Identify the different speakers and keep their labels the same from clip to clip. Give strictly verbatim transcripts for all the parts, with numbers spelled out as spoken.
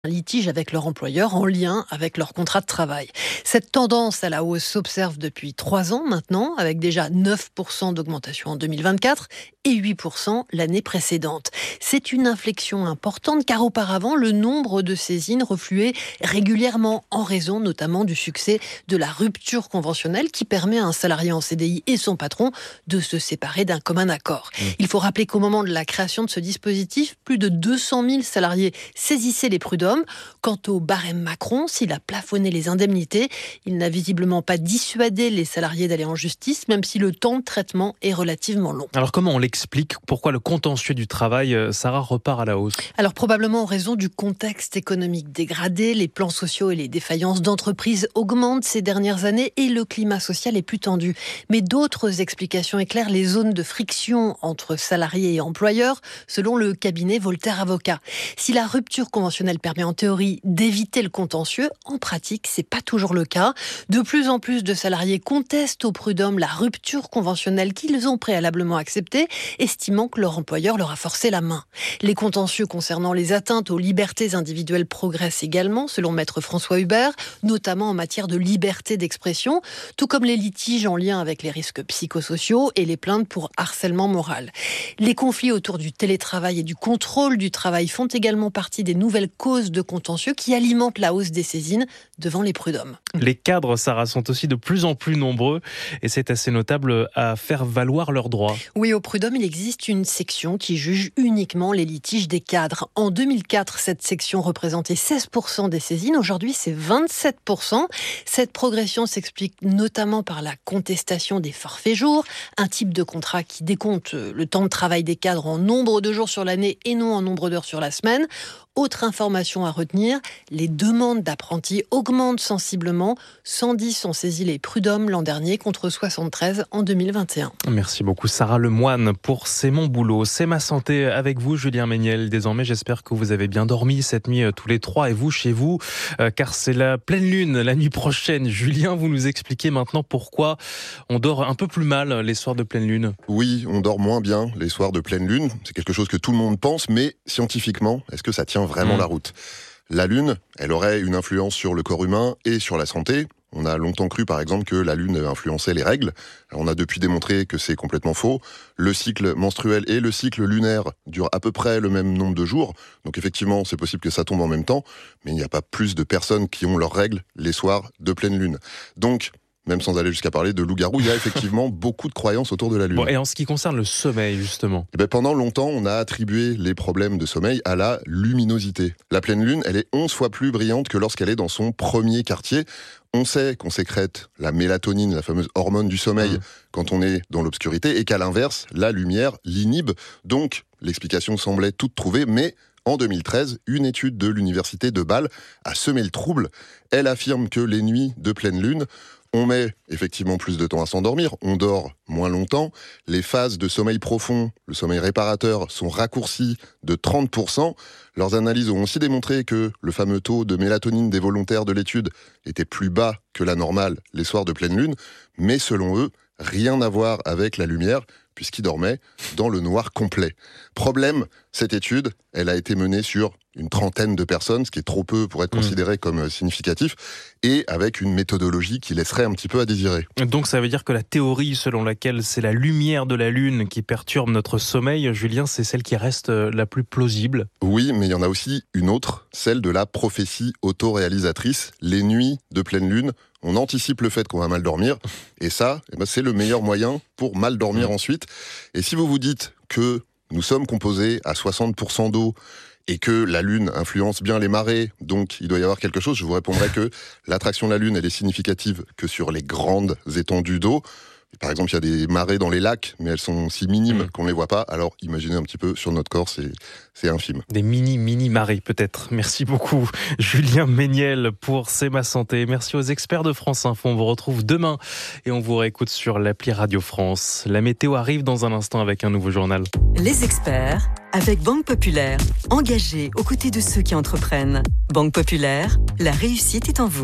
Speaker 1: un litige avec leur employeur en lien avec leur contrat de travail. Cette tendance à la hausse s'observe depuis trois ans maintenant, avec déjà neuf pour cent d'augmentation en deux mille vingt-quatre et huit pour cent l'année précédente. C'est une inflexion importante car auparavant, le nombre de saisines refluait régulièrement en raison notamment du succès de la rupture conventionnelle qui permet à un salarié en C D I et son patron de se séparer d'un commun accord. Mmh. Il faut rappeler qu'au moment de la création de ce dispositif, plus de deux cent mille salariés saisissaient les prud'hommes. Quant au barème Macron, s'il a plafonné les indemnités, il n'a visiblement pas dissuadé les salariés d'aller en justice, même si le temps de traitement est relativement long.
Speaker 2: Alors comment on l'explique ? Pourquoi le contentieux du travail, Sarah, repart à la hausse ?
Speaker 1: Alors probablement en raison du contexte économique dégradé, les plans sociaux et les défaillances d'entreprises augmentent ces dernières années et le climat social est plus tendu. Mais d'autres explications éclairent les zones de friction entre salariés et employeurs, selon le cabinet Voltaire Avocat. Si la rupture conventionnelle permet en théorie d'éviter le contentieux, en pratique, c'est pas toujours le cas. De plus en plus de salariés contestent au prud'homme la rupture conventionnelle qu'ils ont préalablement acceptée, estimant que leur employeur leur a forcé la main. Les contentieux concernant les atteintes aux libertés individuelles progressent également, selon maître François Hubert, notamment en matière de liberté d'expression, tout comme les litiges en lien avec les risques psychosociaux et les plaintes pour harcèlement moral. Les conflits autour du télétravail et du contrôle du travail font également partie des nouvelles causes de contentieux qui alimentent la hausse des saisines devant les prud'hommes.
Speaker 2: Les cadres, Sarah, sont aussi de plus en plus nombreux et c'est assez notable à faire valoir leurs droits.
Speaker 1: Oui, au prud'homme, il existe une section qui juge uniquement les litiges des cadres. En deux mille quatre, cette section représentait seize pour cent des saisines. Aujourd'hui, c'est vingt-sept pour cent. Cette progression s'explique notamment par la contestation des forfaits jours, un type de contrat qui décompte le temps de travail des cadres en nombre de jours sur l'année et non en nombre d'heures sur la semaine. Autre information à retenir, les demandes d'apprentis augmentent sensiblement. cent dix ont saisi les prud'hommes l'an dernier contre soixante-treize en deux mille vingt et un.
Speaker 2: Merci beaucoup Sarah Lemoine pour C'est mon boulot. C'est ma santé avec vous Julien Méniel. Désormais j'espère que vous avez bien dormi cette nuit tous les trois et vous chez vous euh, car c'est la pleine lune la nuit prochaine. Julien, vous nous expliquez maintenant pourquoi on dort un peu plus mal les soirs de pleine lune.
Speaker 3: Oui, on dort moins bien les soirs de pleine lune. C'est quelque chose que tout le monde pense, mais scientifiquement, est-ce que ça tient vraiment mmh. la route ? La lune, elle aurait une influence sur le corps humain et sur la santé. On a longtemps cru, par exemple, que la lune influençait les règles. Alors, on a depuis démontré que c'est complètement faux. Le cycle menstruel et le cycle lunaire durent à peu près le même nombre de jours. Donc, effectivement, c'est possible que ça tombe en même temps. Mais il n'y a pas plus de personnes qui ont leurs règles les soirs de pleine lune. Donc, même sans aller jusqu'à parler de loup-garou, il y a effectivement beaucoup de croyances autour de la lune.
Speaker 2: Bon, et en ce qui concerne le sommeil, justement
Speaker 3: eh ben, pendant longtemps, on a attribué les problèmes de sommeil à la luminosité. La pleine lune, elle est onze fois plus brillante que lorsqu'elle est dans son premier quartier. On sait qu'on sécrète la mélatonine, la fameuse hormone du sommeil, mmh. quand on est dans l'obscurité, et qu'à l'inverse, la lumière l'inhibe. Donc, l'explication semblait toute trouvée, mais en deux mille treize, une étude de l'université de Bâle a semé le trouble. Elle affirme que les nuits de pleine lune, on met effectivement plus de temps à s'endormir, on dort moins longtemps, les phases de sommeil profond, le sommeil réparateur, sont raccourcies de trente pour cent. Leurs analyses ont aussi démontré que le fameux taux de mélatonine des volontaires de l'étude était plus bas que la normale les soirs de pleine lune, mais selon eux, rien à voir avec la lumière, puisqu'ils dormaient dans le noir complet. Problème, cette étude, elle a été menée sur une trentaine de personnes, ce qui est trop peu pour être considéré mmh. comme significatif, et avec une méthodologie qui laisserait un petit peu à désirer.
Speaker 2: Donc ça veut dire que la théorie selon laquelle c'est la lumière de la lune qui perturbe notre sommeil, Julien, c'est celle qui reste la plus plausible ?
Speaker 3: Oui, mais il y en a aussi une autre, celle de la prophétie autoréalisatrice. Les nuits de pleine lune, on anticipe le fait qu'on va mal dormir, et ça, eh ben, c'est le meilleur moyen pour mal dormir mmh. ensuite. Et si vous vous dites que nous sommes composés à soixante pour cent d'eau, et que la Lune influence bien les marées, donc il doit y avoir quelque chose, je vous répondrai que l'attraction de la Lune, elle est significative que sur les grandes étendues d'eau. Par exemple, il y a des marées dans les lacs, mais elles sont si minimes mmh. qu'on ne les voit pas. Alors, imaginez un petit peu, sur notre corps, c'est, c'est infime.
Speaker 2: Des mini-mini-marées, peut-être. Merci beaucoup, Julien Méniel, pour C'est ma santé. Merci aux experts de France Info. On vous retrouve demain et on vous réécoute sur l'appli Radio France. La météo arrive dans un instant avec un nouveau journal.
Speaker 4: Les experts, avec Banque Populaire, engagés aux côtés de ceux qui entreprennent. Banque Populaire, la réussite est en vous.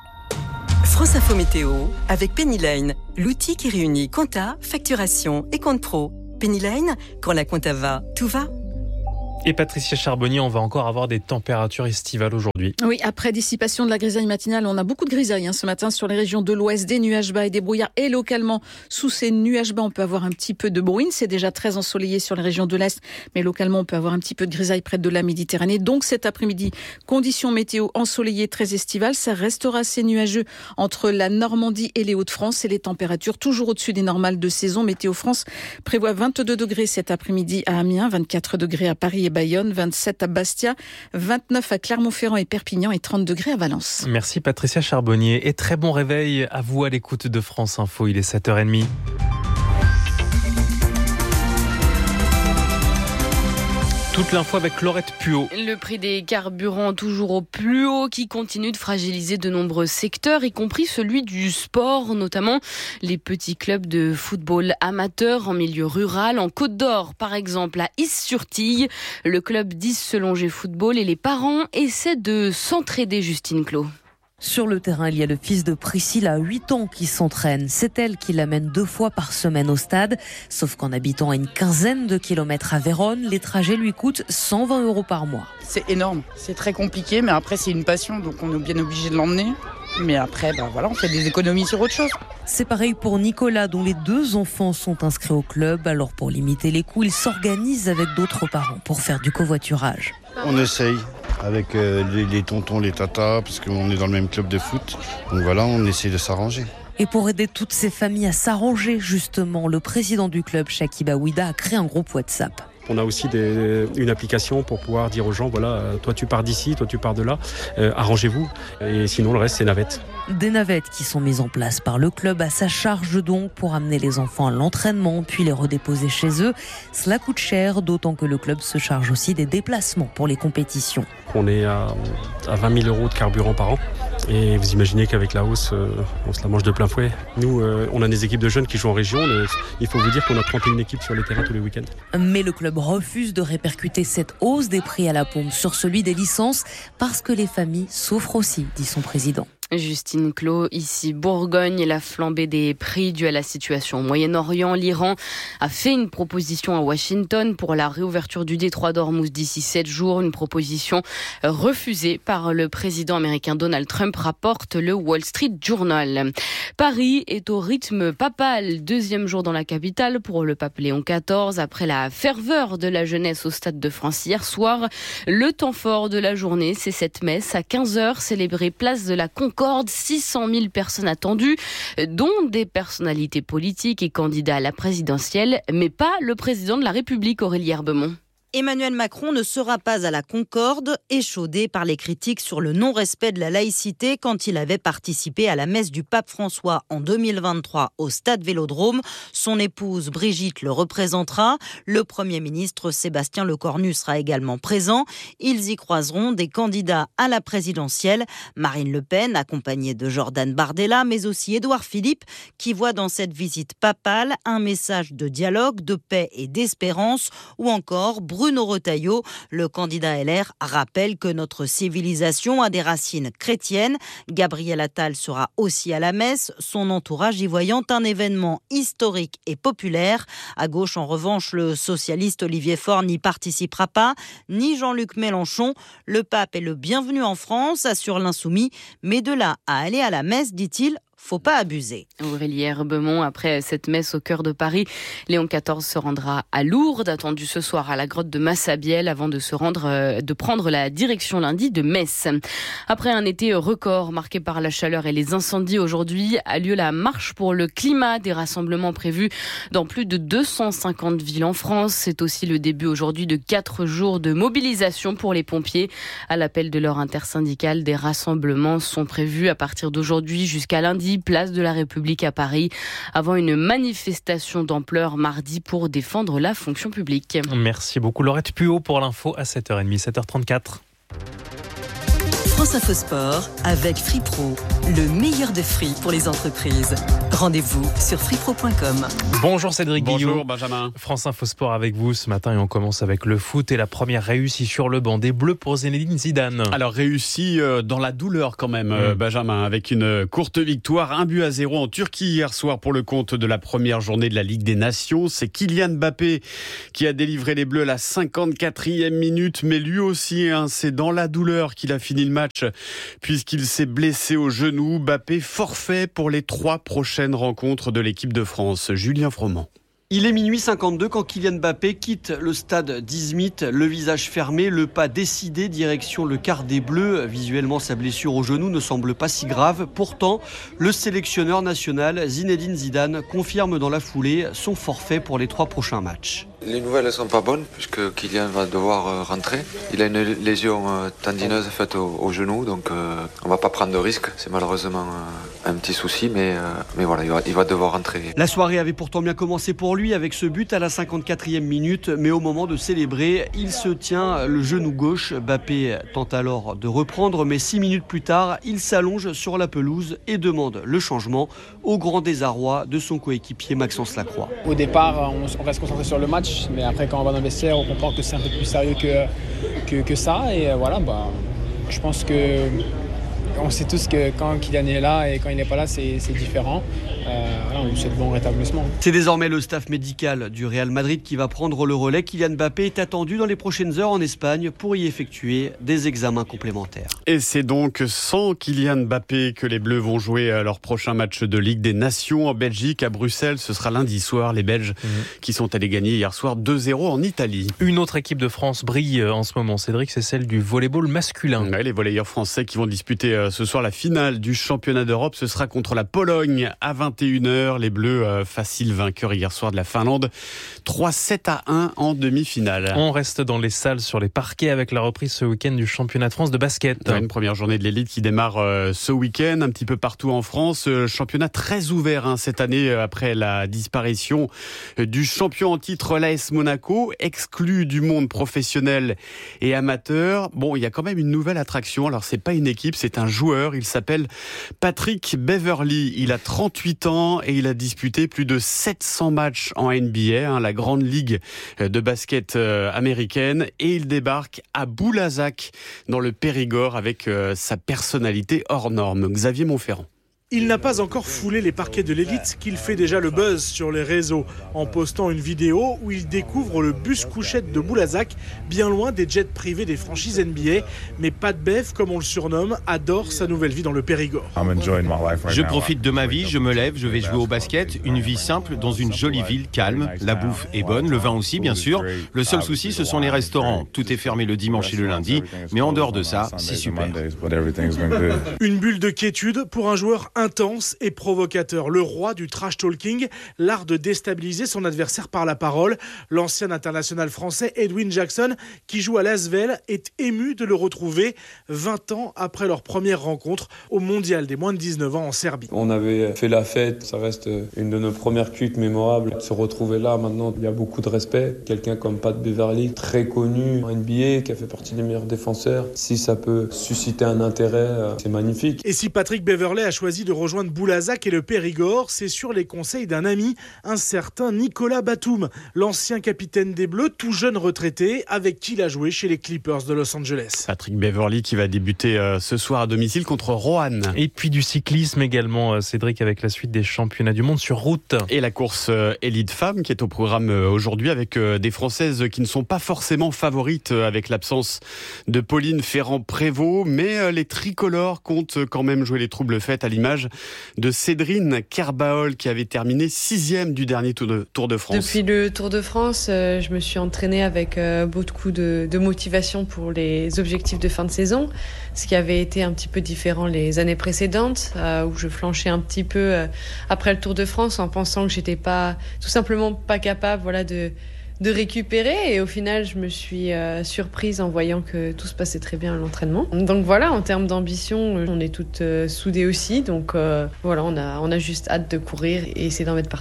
Speaker 4: France Info Météo avec Pennyline, l'outil qui réunit compta, facturation et compte pro. Pennyline, quand la compta va, tout va.
Speaker 2: Et Patricia Charbonnier, on va encore avoir des températures estivales aujourd'hui.
Speaker 5: Oui, après dissipation de la grisaille matinale, on a beaucoup de grisaille hein, ce matin sur les régions de l'ouest, des nuages bas et des brouillards. Et localement, sous ces nuages bas, on peut avoir un petit peu de bruine. C'est déjà très ensoleillé sur les régions de l'est, mais localement, on peut avoir un petit peu de grisaille près de la Méditerranée. Donc cet après-midi, conditions météo ensoleillées très estivales. Ça restera assez nuageux entre la Normandie et les Hauts-de-France. Et les températures toujours au-dessus des normales de saison. Météo France prévoit vingt-deux degrés cet après-midi à Amiens, vingt-quatre degrés à Paris et Bayonne, vingt-sept à Bastia, vingt-neuf à Clermont-Ferrand et Perpignan et trente degrés à Valence.
Speaker 2: Merci Patricia Charbonnier et très bon réveil à vous à l'écoute de France Info, il est sept heures trente. Toute l'info avec Laurette Puot.
Speaker 6: Le prix des carburants toujours au plus haut qui continue de fragiliser de nombreux secteurs, y compris celui du sport, notamment les petits clubs de football amateurs en milieu rural. En Côte d'Or, par exemple, à Is-sur-Tille, le club d'Is-Selongé Football et les parents essaient de s'entraider, Justine Clos.
Speaker 7: Sur le terrain, il y a le fils de Priscilla, huit ans, qui s'entraîne. C'est elle qui l'amène deux fois par semaine au stade. Sauf qu'en habitant à une quinzaine de kilomètres à Vérone, les trajets lui coûtent cent vingt euros par mois.
Speaker 8: C'est énorme, c'est très compliqué, mais après c'est une passion, donc on est bien obligé de l'emmener. Mais après, ben voilà, on fait des économies sur autre chose.
Speaker 7: C'est pareil pour Nicolas, dont les deux enfants sont inscrits au club. Alors pour limiter les coûts, il s'organise avec d'autres parents pour faire du covoiturage.
Speaker 9: On essaye avec euh, les, les tontons, les tatas, parce qu'on est dans le même club de foot. Donc voilà, on essaie de s'arranger.
Speaker 7: Et pour aider toutes ces familles à s'arranger, justement, le président du club, Shakib Aouida, a créé un groupe WhatsApp.
Speaker 10: On a aussi des, une application pour pouvoir dire aux gens, voilà, toi tu pars d'ici, toi tu pars de là, euh, arrangez-vous. Et sinon le reste c'est navettes.
Speaker 7: Des navettes qui sont mises en place par le club à sa charge donc pour amener les enfants à l'entraînement puis les redéposer chez eux. Cela coûte cher, d'autant que le club se charge aussi des déplacements pour les compétitions.
Speaker 10: On est à, à vingt mille euros de carburant par an. Et vous imaginez qu'avec la hausse, euh, on se la mange de plein fouet. Nous, euh, on a des équipes de jeunes qui jouent en région. Mais il faut vous dire qu'on a trente et une équipes sur les terrains tous les week-ends.
Speaker 7: Mais le club refuse de répercuter cette hausse des prix à la pompe sur celui des licences parce que les familles souffrent aussi, dit son président.
Speaker 6: Justine Clos, ici Bourgogne et la flambée des prix due à la situation au Moyen-Orient. L'Iran a fait une proposition à Washington pour la réouverture du détroit d'Ormuz d'ici sept jours. Une proposition refusée par le président américain Donald Trump, rapporte le Wall Street Journal. Paris est au rythme papal. Deuxième jour dans la capitale pour le pape Léon quatorze. Après la ferveur de la jeunesse au Stade de France hier soir, le temps fort de la journée, c'est cette messe à quinze heures célébrée place de la Concorde. six cent mille personnes attendues, dont des personnalités politiques et candidats à la présidentielle, mais pas le président de la République, Aurélie Herbemont.
Speaker 11: Emmanuel Macron ne sera pas à la Concorde, échaudé par les critiques sur le non-respect de la laïcité quand il avait participé à la messe du pape François en deux mille vingt-trois au Stade Vélodrome. Son épouse Brigitte le représentera. Le Premier ministre Sébastien Lecornu sera également présent. Ils y croiseront des candidats à la présidentielle. Marine Le Pen, accompagnée de Jordan Bardella, mais aussi Édouard Philippe, qui voit dans cette visite papale un message de dialogue, de paix et d'espérance, ou encore Bruno Retailleau, le candidat L R, rappelle que notre civilisation a des racines chrétiennes. Gabriel Attal sera aussi à la messe, son entourage y voyant un événement historique et populaire. À gauche, en revanche, le socialiste Olivier Faure n'y participera pas, ni Jean-Luc Mélenchon. Le pape est le bienvenu en France, assure l'Insoumis, mais de là à aller à la messe, dit-il, faut pas abuser.
Speaker 6: Aurélie Herbemont, après cette messe au cœur de Paris, Léon quatorze se rendra à Lourdes, attendu ce soir à la grotte de Massabielle, avant de se rendre, de prendre la direction lundi de Metz. Après un été record marqué par la chaleur et les incendies, aujourd'hui a lieu la marche pour le climat, des rassemblements prévus dans plus de deux cent cinquante villes en France. C'est aussi le début aujourd'hui de quatre jours de mobilisation pour les pompiers. À l'appel de leur intersyndicale, des rassemblements sont prévus à partir d'aujourd'hui jusqu'à lundi, place de la République à Paris, avant une manifestation d'ampleur mardi pour défendre la fonction publique.
Speaker 2: Merci beaucoup Laurette Puot pour l'info à sept heures trente, sept heures trente-quatre.
Speaker 4: France Info Sport avec Free Pro, le meilleur de Free pour les entreprises. Rendez-vous sur free pro point com.
Speaker 2: Bonjour Cédric Guillot.
Speaker 10: Bonjour Benjamin.
Speaker 2: France Info Sport avec vous ce matin et on commence avec le foot et la première réussite sur le banc des Bleus pour Zinedine Zidane.
Speaker 10: Alors réussi dans la douleur quand même mmh. Benjamin, avec une courte victoire, un but à zéro en Turquie hier soir pour le compte de la première journée de la Ligue des Nations. C'est Kylian Mbappé qui a délivré les Bleus à la cinquante-quatrième minute, mais lui aussi hein, c'est dans la douleur qu'il a fini le match puisqu'il s'est blessé au genou. Mbappé forfait pour les trois prochaines rencontres de l'équipe de France. Julien Froment.
Speaker 12: Il est minuit cinquante-deux quand Kylian Mbappé quitte le stade d'Izmit, le visage fermé, le pas décidé, direction le quart des Bleus. Visuellement, sa blessure au genou ne semble pas si grave. Pourtant, le sélectionneur national Zinedine Zidane confirme dans la foulée son forfait pour les trois prochains matchs.
Speaker 13: Les nouvelles ne sont pas bonnes puisque Kylian va devoir rentrer. Il a une lésion tendineuse faite au, au genou, donc euh, on ne va pas prendre de risque. C'est malheureusement euh, un petit souci, mais, euh, mais voilà, il va, il va devoir rentrer.
Speaker 12: La soirée avait pourtant bien commencé pour lui avec ce but à la cinquante-quatrième minute, mais au moment de célébrer, il se tient le genou gauche. Mbappé tente alors de reprendre, mais six minutes plus tard, il s'allonge sur la pelouse et demande le changement au grand désarroi de son coéquipier Maxence Lacroix.
Speaker 14: Au départ, on reste concentré sur le match. Mais après, quand on va dans le vestiaire, on comprend que c'est un peu plus sérieux que, que, que ça. Et voilà, bah, je pense que on sait tous que quand Kylian est là et quand il n'est pas là, c'est, c'est différent. Euh, voilà, on lui souhaite bon rétablissement.
Speaker 12: C'est désormais le staff médical du Real Madrid qui va prendre le relais. Kylian Mbappé est attendu dans les prochaines heures en Espagne pour y effectuer des examens complémentaires.
Speaker 10: Et c'est donc sans Kylian Mbappé que les Bleus vont jouer leur prochain match de Ligue des Nations en Belgique, à Bruxelles. Ce sera lundi soir, les Belges mmh. qui sont allés gagner hier soir deux zéro en Italie.
Speaker 2: Une autre équipe de France brille en ce moment, Cédric, c'est celle du volleyball masculin.
Speaker 10: Ouais, les volleyeurs français qui vont disputer ce soir la finale du championnat d'Europe. Ce sera contre la Pologne à vingt et une heures. Les Bleus, euh, faciles vainqueurs hier soir de la Finlande. trois sept à un en demi-finale.
Speaker 2: On reste dans les salles, sur les parquets, avec la reprise ce week-end du championnat de France de basket.
Speaker 10: Ouais, une première journée de l'élite qui démarre euh, ce week-end, un petit peu partout en France. Euh, championnat très ouvert hein, cette année, euh, après la disparition euh, du champion en titre, l'A S Monaco, exclu du monde professionnel et amateur. Bon, il y a quand même une nouvelle attraction. Alors, c'est pas une équipe, c'est un joueur. Il s'appelle Patrick Beverley. Il a trente-huit ans et il a disputé plus de sept cents matchs en N B A, hein, la grande ligue de basket euh, américaine. Et il débarque à Boulazac, dans le Périgord, avec euh, sa personnalité hors norme. Xavier Montferrand.
Speaker 15: Il n'a pas encore foulé les parquets de l'élite qu'il fait déjà le buzz sur les réseaux en postant une vidéo où il découvre le bus couchette de Boulazac, bien loin des jets privés des franchises N B A. Mais Pat Bev, comme on le surnomme, adore sa nouvelle vie dans le Périgord.
Speaker 16: Je profite de ma vie, je me lève, je vais jouer au basket, une vie simple dans une jolie ville calme. La bouffe est bonne, le vin aussi bien sûr. Le seul souci, ce sont les restaurants. Tout est fermé le dimanche et le lundi, mais en dehors de ça, c'est super.
Speaker 15: Une bulle de quiétude pour un joueur intense et provocateur, le roi du trash talking, l'art de déstabiliser son adversaire par la parole. L'ancien international français Edwin Jackson, qui joue à Lasvel, est ému de le retrouver vingt ans après leur première rencontre au mondial des moins de dix-neuf ans en Serbie.
Speaker 17: On avait fait la fête, ça reste une de nos premières cuites mémorables. Se retrouver là, maintenant, il y a beaucoup de respect. Quelqu'un comme Pat Beverley, très connu en N B A, qui a fait partie des meilleurs défenseurs. Si ça peut susciter un intérêt, c'est magnifique.
Speaker 15: Et si Patrick Beverley a choisi de rejoindre Boulazac et le Périgord, c'est sur les conseils d'un ami, un certain Nicolas Batum, l'ancien capitaine des Bleus, tout jeune retraité, avec qui il a joué chez les Clippers de Los Angeles.
Speaker 10: Patrick Beverley qui va débuter euh, ce soir à domicile contre Roanne.
Speaker 2: Et puis du cyclisme également, Cédric, avec la suite des championnats du monde sur route.
Speaker 10: Et la course euh, élite femme qui est au programme euh, aujourd'hui, avec euh, des Françaises qui ne sont pas forcément favorites, euh, avec l'absence de Pauline Ferrand-Prévot, mais euh, les tricolores comptent quand même jouer les troubles fêtes, à l'image de Cédrine Kerbaol qui avait terminé sixième du dernier Tour de, Tour de France.
Speaker 18: Depuis le Tour de France, euh, je me suis entraînée avec euh, beaucoup de, de motivation pour les objectifs de fin de saison, ce qui avait été un petit peu différent les années précédentes, euh, où je flanchais un petit peu euh, après le Tour de France en pensant que j'étais pas, tout simplement pas capable, voilà, de de récupérer, et au final je me suis euh, surprise en voyant que tout se passait très bien à l'entraînement. Donc voilà, en termes d'ambition, on est toutes euh, soudées aussi, donc euh, voilà, on a, on a juste hâte de courir et essayer d'en mettre partout.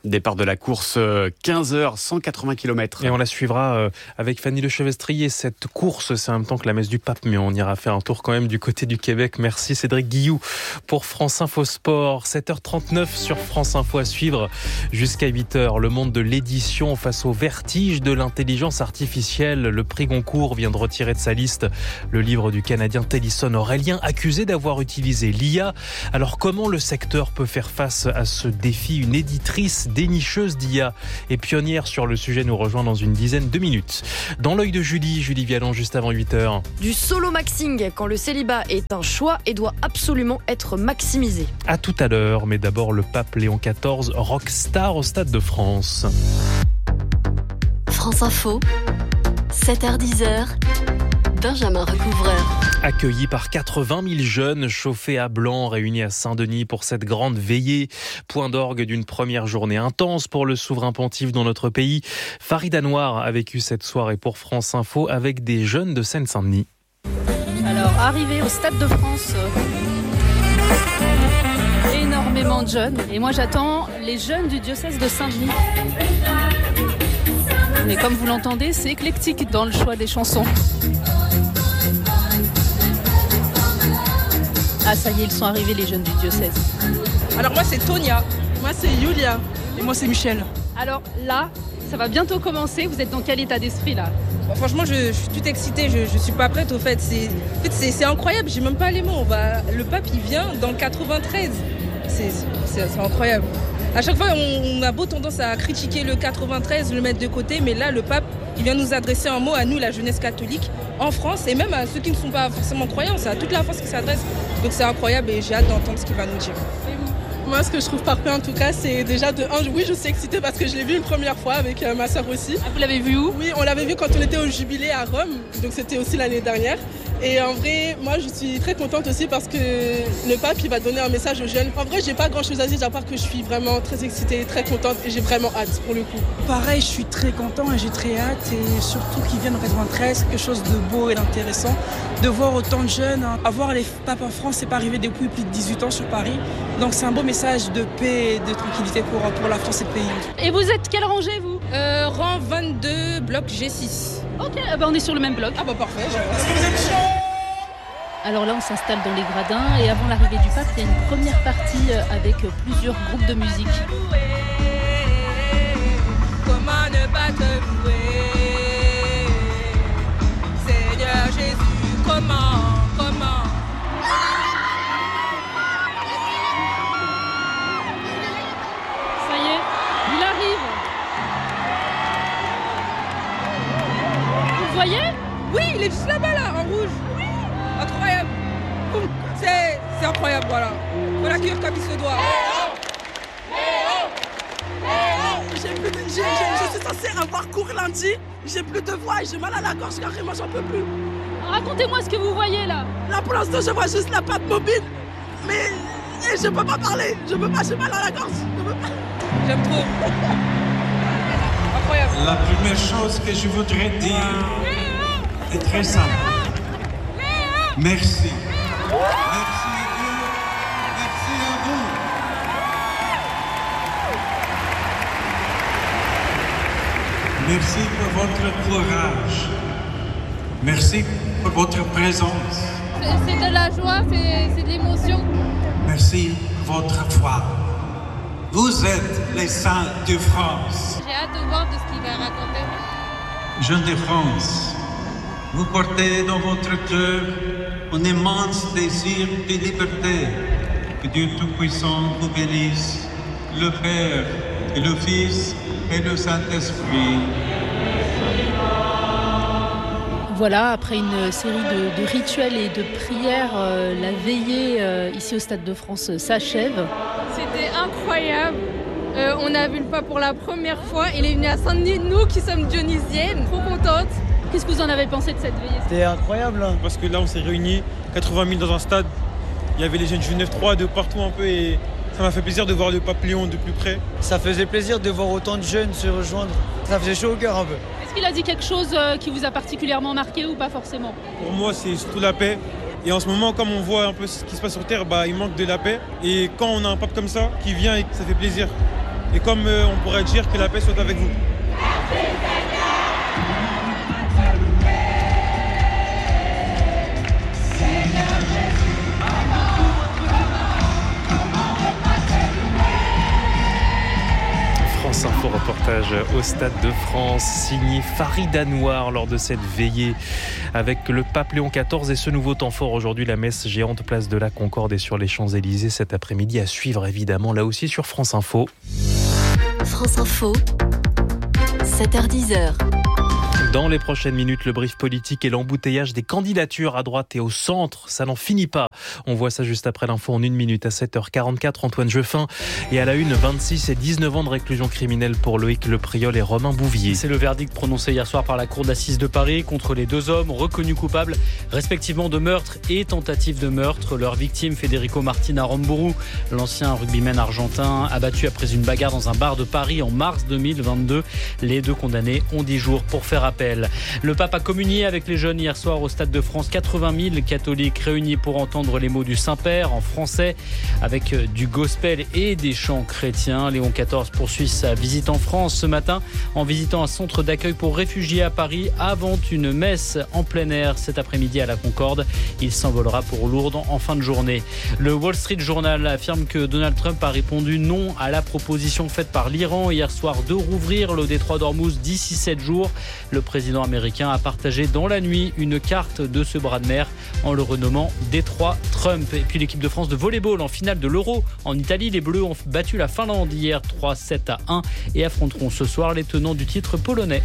Speaker 10: Départ de la course quinze heures, cent quatre-vingts kilomètres.
Speaker 2: Et on la suivra avec Fanny Lechevestrier, cette course. C'est en même temps que la messe du pape, mais on ira faire un tour quand même du côté du Québec. Merci Cédric Guilloux pour France Info Sport. sept heures trente-neuf sur France Info à suivre jusqu'à huit heures. Le monde de l'édition face au vertige de l'intelligence artificielle. Le prix Goncourt vient de retirer de sa liste le livre du Canadien Tennyson Aurélien, accusé d'avoir utilisé l'I A. Alors comment le secteur peut faire face à ce défi? Une éditrice dénicheuse d'I A et pionnière sur le sujet nous rejoint dans une dizaine de minutes. Dans l'œil de Julie, Julie Vialon, juste avant huit heures.
Speaker 19: Du solo-maxing, quand le célibat est un choix et doit absolument être maximisé.
Speaker 2: À tout à l'heure, mais d'abord le pape Léon quatorze, rockstar au Stade de France.
Speaker 20: France Info, sept heures dix, Benjamin Recouvreur.
Speaker 2: Accueillis par quatre-vingt mille jeunes chauffés à blanc réunis à Saint-Denis pour cette grande veillée. Point d'orgue d'une première journée intense pour le souverain pontife dans notre pays. Farid Anouar a vécu cette soirée pour France Info avec des jeunes de Seine-Saint-Denis.
Speaker 21: Alors, arrivé au Stade de France, énormément de jeunes. Et moi, j'attends les jeunes du diocèse de Saint-Denis. Mais comme vous l'entendez, c'est éclectique dans le choix des chansons. Ah ça y est, ils sont arrivés les jeunes du diocèse.
Speaker 22: Alors moi c'est Tonia, moi c'est Yulia et moi c'est Michel.
Speaker 21: Alors là, ça va bientôt commencer, vous êtes dans quel état d'esprit là?
Speaker 22: Bon, franchement je, je suis toute excitée, je, je suis pas prête au fait. C'est, en fait c'est, c'est incroyable, j'ai même pas les mots. On va, le pape il vient dans le quatre-vingt-treize, c'est, c'est, c'est incroyable. À chaque fois on, on a beau tendance à critiquer le quatre-vingt-treize, le mettre de côté, mais là le pape il vient nous adresser un mot à nous, la jeunesse catholique, en France, et même à ceux qui ne sont pas forcément croyants, c'est à toute la France qui s'adresse. Donc c'est incroyable et j'ai hâte d'entendre ce qu'il va nous dire. Moi, ce que je trouve parfait en tout cas, c'est déjà de un, oui, je suis excitée parce que je l'ai vu une première fois avec euh, ma soeur aussi.
Speaker 21: Ah, vous l'avez vu où?
Speaker 22: Oui, on l'avait vu quand on était au jubilé à Rome, donc c'était aussi l'année dernière. Et en vrai, moi, je suis très contente aussi parce que le pape, il va donner un message aux jeunes. En vrai, j'ai pas grand-chose à dire, à part que je suis vraiment très excitée, très contente et j'ai vraiment hâte pour le coup.
Speaker 23: Pareil, je suis très content et j'ai très hâte et surtout qu'ils viennent en quatre-vingt-treize, quelque chose de beau et d'intéressant. De voir autant de jeunes, hein. Avoir les papes en France, c'est pas arrivé depuis plus de dix-huit ans sur Paris. Donc c'est un beau message de paix et de tranquillité pour, pour la France et le pays.
Speaker 21: Et vous êtes quelle rangée vous?
Speaker 22: euh, Rang vingt-deux, bloc G six.
Speaker 21: Ok, bah on est sur le même bloc.
Speaker 22: Ah bah parfait.
Speaker 21: Alors là, on s'installe dans les gradins et avant l'arrivée du pape, il y a une première partie avec plusieurs groupes de musique.
Speaker 22: Comment ne pas te louer, Seigneur Jésus, comment, comment?
Speaker 21: Ça y est, il arrive. Vous le voyez?
Speaker 22: Oui, il est juste là-bas, là, en rouge. Oui. Incroyable. C'est, c'est incroyable, voilà. Faut l'accueillir comme il se doit.
Speaker 23: J'ai plus de, j'ai, j'ai, je suis censée avoir cours lundi. J'ai plus de voix et j'ai mal à la gorge carrément, j'en peux plus.
Speaker 21: Racontez-moi ce que vous voyez là.
Speaker 23: Là pour l'instant je vois juste la patte mobile. Mais et je peux pas parler. Je peux pas, j'ai mal à la gorge. Je peux pas.
Speaker 22: J'aime trop. Incroyable.
Speaker 24: La première chose que je voudrais dire est très simple. Merci. Merci à Dieu. Merci à vous. Merci pour votre courage. Merci pour votre présence.
Speaker 21: C'est, c'est de la joie, c'est, c'est de l'émotion.
Speaker 24: Merci pour votre foi. Vous êtes les saints de France.
Speaker 21: J'ai hâte de voir de ce qu'il va raconter.
Speaker 24: Jeunes de France, vous portez dans votre cœur un immense désir de liberté. Que Dieu Tout-Puissant vous bénisse, le Père et le Fils et le Saint-Esprit.
Speaker 21: Voilà, après une série de, de rituels et de prières, euh, la veillée euh, ici au Stade de France euh, s'achève.
Speaker 22: C'était incroyable. Euh, on a vu le pape pour la première fois. Il est venu à Saint-Denis, nous qui sommes dionysiennes, trop contentes.
Speaker 21: Qu'est-ce que vous en avez pensé de cette veillée?
Speaker 25: C'était incroyable, hein, parce que là on s'est réunis, quatre-vingt mille dans un stade. Il y avait les jeunes du neuf trois de partout un peu et ça m'a fait plaisir de voir le pape Léon de plus près.
Speaker 23: Ça faisait plaisir de voir autant de jeunes se rejoindre. Ça faisait chaud au cœur un peu.
Speaker 21: Est-ce qu'il a dit quelque chose qui vous a particulièrement marqué ou pas forcément?
Speaker 25: Pour moi, c'est surtout la paix. Et en ce moment, comme on voit un peu ce qui se passe sur Terre, bah, il manque de la paix. Et quand on a un pape comme ça qui vient, et ça fait plaisir. et comme euh, on pourrait dire que la paix soit avec vous.
Speaker 2: France Info reportage au Stade de France, signé Farid Anouar lors de cette veillée avec le pape Léon quatorze et ce nouveau temps fort aujourd'hui, la messe géante place de la Concorde et sur les Champs-Élysées cet après-midi, à suivre évidemment là aussi sur France Info.
Speaker 20: France Info, sept heures dix.
Speaker 2: Dans les prochaines minutes, le brief politique et l'embouteillage des candidatures à droite et au centre, ça n'en finit pas. On voit ça juste après l'info en une minute à sept heures quarante-quatre. Antoine Jeuffin et à la une, vingt-six et dix-neuf ans de réclusion criminelle pour Loïc Lepriol et Romain Bouvier.
Speaker 1: C'est le verdict prononcé hier soir par la cour d'assises de Paris contre les deux hommes reconnus coupables respectivement de meurtre et tentative de meurtre. Leur victime, Federico Martin Aramburu, l'ancien rugbyman argentin, abattu après une bagarre dans un bar de Paris en mars deux mille vingt-deux. Les deux condamnés ont dix jours pour faire appel. Le pape a communié avec les jeunes hier soir au Stade de France. quatre-vingt mille catholiques réunis pour entendre les mots du Saint-Père en français avec du gospel et des chants chrétiens. Léon quatorze poursuit sa visite en France ce matin en visitant un centre d'accueil pour réfugiés à Paris avant une messe en plein air cet après-midi à la Concorde. Il s'envolera pour Lourdes en fin de journée. Le Wall Street Journal affirme que Donald Trump a répondu non à la proposition faite par l'Iran hier soir de rouvrir le détroit d'Ormuz d'ici sept jours. Le président américain a partagé dans la nuit une carte de ce bras de mer en le renommant Détroit Trump. Et puis l'équipe de France de volleyball en finale de l'Euro en Italie. Les Bleus ont battu la Finlande hier trois sept à un et affronteront ce soir les tenants du titre polonais.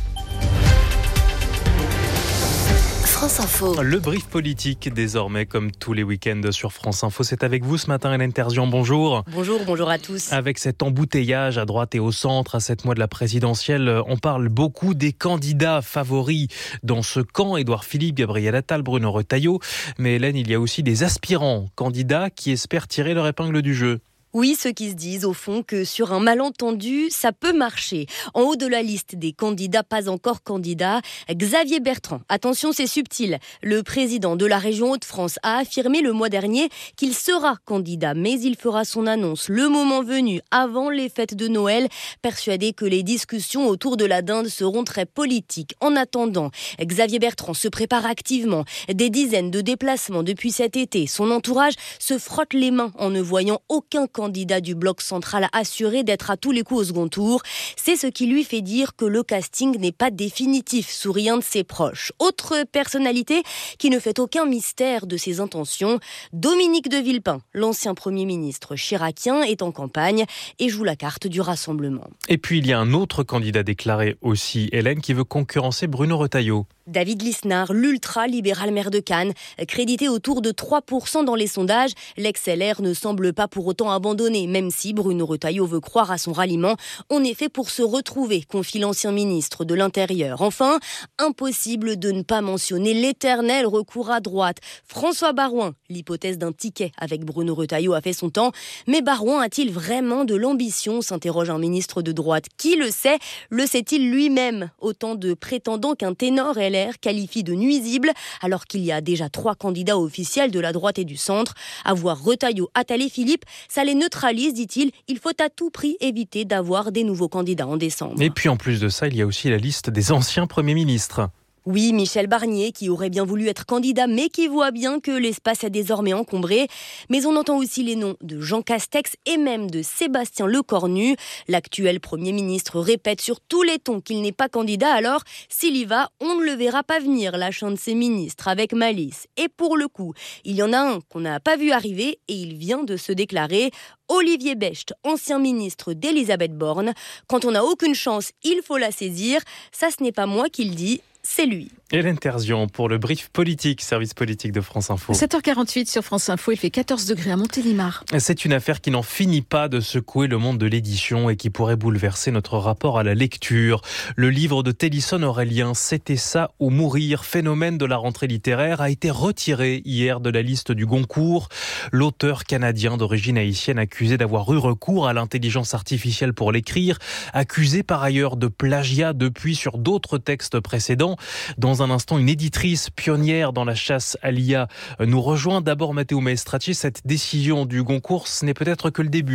Speaker 20: France Info.
Speaker 2: Le brief politique désormais comme tous les week-ends sur France Info. C'est avec vous ce matin Hélène Terzian, bonjour.
Speaker 3: Bonjour, bonjour à tous.
Speaker 2: Avec cet embouteillage à droite et au centre à sept mois de la présidentielle, on parle beaucoup des candidats favoris dans ce camp. Édouard Philippe, Gabriel Attal, Bruno Retailleau. Mais Hélène, il y a aussi des aspirants candidats qui espèrent tirer leur épingle du jeu.
Speaker 3: Oui, ceux qui se disent au fond que sur un malentendu, ça peut marcher. En haut de la liste des candidats pas encore candidats, Xavier Bertrand. Attention, c'est subtil. Le président de la région Hauts-de-France a affirmé le mois dernier qu'il sera candidat, mais il fera son annonce le moment venu, avant les fêtes de Noël, persuadé que les discussions autour de la dinde seront très politiques. En attendant, Xavier Bertrand se prépare activement. Des dizaines de déplacements depuis cet été. Son entourage se frotte les mains en ne voyant aucun candidat du bloc central assuré d'être à tous les coups au second tour. C'est ce qui lui fait dire que le casting n'est pas définitif, sourit un de ses proches. Autre personnalité qui ne fait aucun mystère de ses intentions, Dominique de Villepin, l'ancien Premier ministre chiracien, est en campagne et joue la carte du rassemblement.
Speaker 2: Et puis il y a un autre candidat déclaré aussi, Hélène, qui veut concurrencer Bruno Retailleau.
Speaker 3: David Lisnard, l'ultra-libéral maire de Cannes, crédité autour de trois pour cent dans les sondages, l'ex-L R ne semble pas pour autant abandonné, même si Bruno Retailleau veut croire à son ralliement. On est fait pour se retrouver, confie l'ancien ministre de l'Intérieur. Enfin, impossible de ne pas mentionner l'éternel recours à droite. François Baroin, l'hypothèse d'un ticket avec Bruno Retailleau a fait son temps. Mais Baroin a-t-il vraiment de l'ambition, s'interroge un ministre de droite. Qui le sait? Le sait-il lui-même? Autant de prétendants qu'un ténor L R qualifie de nuisible, alors qu'il y a déjà trois candidats officiels de la droite et du centre. Avoir Retailleau, Attal et Philippe, ça les neutralise, dit-il. Il faut à tout prix éviter d'avoir des nouveaux candidats en décembre.
Speaker 2: Et puis en plus de ça, il y a aussi la liste des anciens premiers ministres.
Speaker 3: Oui, Michel Barnier, qui aurait bien voulu être candidat, mais qui voit bien que l'espace est désormais encombré. Mais on entend aussi les noms de Jean Castex et même de Sébastien Lecornu. L'actuel Premier ministre répète sur tous les tons qu'il n'est pas candidat, alors s'il y va, on ne le verra pas venir, lâche un de ses ministres avec malice. Et pour le coup, il y en a un qu'on n'a pas vu arriver et il vient de se déclarer. Olivier Becht, ancien ministre d'Elisabeth Borne. Quand on n'a aucune chance, il faut la saisir. Ça, ce n'est pas moi qui le dis, c'est lui.
Speaker 2: Hélène Terzian pour le brief politique, service politique de France Info.
Speaker 21: sept heures quarante-huit sur France Info, il fait quatorze degrés à Montélimar.
Speaker 2: C'est une affaire qui n'en finit pas de secouer le monde de l'édition et qui pourrait bouleverser notre rapport à la lecture. Le livre de Télisson Aurélien, C'était ça ou mourir, phénomène de la rentrée littéraire, a été retiré hier de la liste du Goncourt. L'auteur canadien d'origine haïtienne accusé d'avoir eu recours à l'intelligence artificielle pour l'écrire, accusé par ailleurs de plagiat depuis sur d'autres textes précédents. Dans un instant, une éditrice pionnière dans la chasse à l'I A nous rejoint. D'abord, Matteo Maestracci, cette décision du Goncourt, ce n'est peut-être que le début.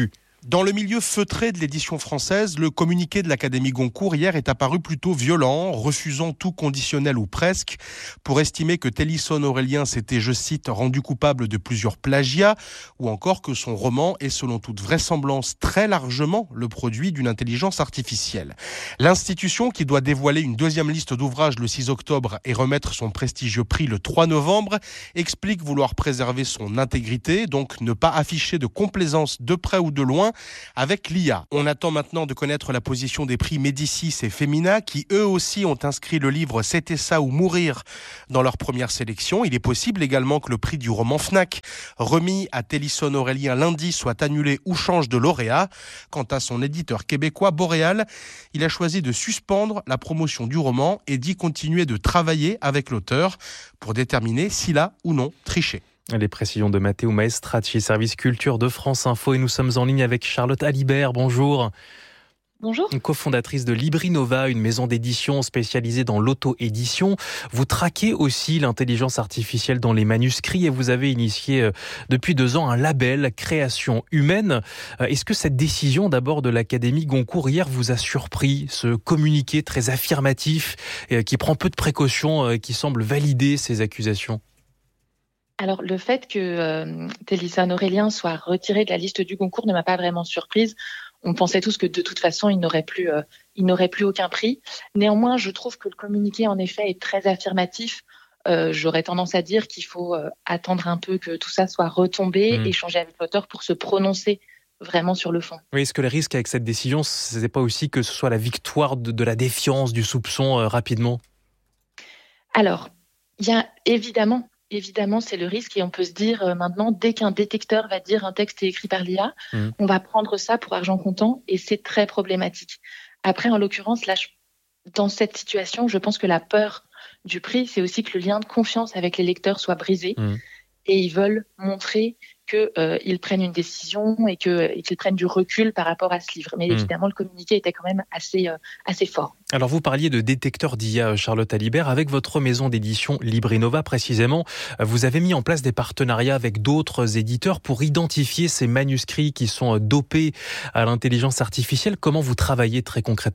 Speaker 5: Dans le milieu feutré de l'édition française, le communiqué de l'Académie Goncourt hier est apparu plutôt violent, refusant tout conditionnel ou presque, pour estimer que Télisson Aurélien s'était, je cite, rendu coupable de plusieurs plagiats, ou encore que son roman est selon toute vraisemblance très largement le produit d'une intelligence artificielle. L'institution, qui doit dévoiler une deuxième liste d'ouvrages le six octobre et remettre son prestigieux prix le trois novembre, explique vouloir préserver son intégrité, donc ne pas afficher de complaisance de près ou de loin avec l'I A. On attend maintenant de connaître la position des prix Médicis et Femina qui eux aussi ont inscrit le livre C'était ça ou mourir dans leur première sélection. Il est possible également que le prix du roman Fnac remis à Télisson Aurélien lundi soit annulé ou change de lauréat. Quant à son éditeur québécois Boréal, il a choisi de suspendre la promotion du roman et d'y continuer de travailler avec l'auteur pour déterminer s'il a ou non triché.
Speaker 2: Les précisions de Matteo Maestracci, service culture de France Info, et nous sommes en ligne avec Charlotte Alibert. Bonjour.
Speaker 7: Bonjour.
Speaker 2: Cofondatrice de LibriNova, une maison d'édition spécialisée dans l'auto-édition. Vous traquez aussi l'intelligence artificielle dans les manuscrits et vous avez initié depuis deux ans un label Création Humaine. Est-ce que cette décision d'abord de l'Académie Goncourt hier vous a surpris, ce communiqué très affirmatif qui prend peu de précautions, qui semble valider ces accusations ?
Speaker 7: Alors, le fait que euh, Télisson Aurélien soit retiré de la liste du Goncourt ne m'a pas vraiment surprise. On pensait tous que de toute façon, il n'aurait plus, euh, il n'aurait plus aucun prix. Néanmoins, je trouve que le communiqué, en effet, est très affirmatif. Euh, j'aurais tendance à dire qu'il faut euh, attendre un peu que tout ça soit retombé, mmh. échanger avec l'auteur pour se prononcer vraiment sur le fond.
Speaker 2: Oui, est-ce que le risque avec cette décision, ce n'est pas aussi que ce soit la victoire de, de la défiance, du soupçon euh, rapidement ?
Speaker 7: Alors, il y a évidemment... Évidemment, c'est le risque et on peut se dire euh, maintenant, dès qu'un détecteur va dire un texte est écrit par l'I A, mmh. on va prendre ça pour argent comptant et c'est très problématique. Après, en l'occurrence, là, je, dans cette situation, je pense que la peur du prix, c'est aussi que le lien de confiance avec les lecteurs soit brisé mmh. et ils veulent montrer qu'ils euh, prennent une décision et, que, et qu'ils prennent du recul par rapport à ce livre. Mais mmh. évidemment, le communiqué était quand même assez, euh, assez fort.
Speaker 2: Alors, vous parliez de détecteur d'I A, Charlotte Alibert. Avec votre maison d'édition LibriNova, précisément, vous avez mis en place des partenariats avec d'autres éditeurs pour identifier ces manuscrits qui sont dopés à l'intelligence artificielle. Comment vous travaillez très concrètement ?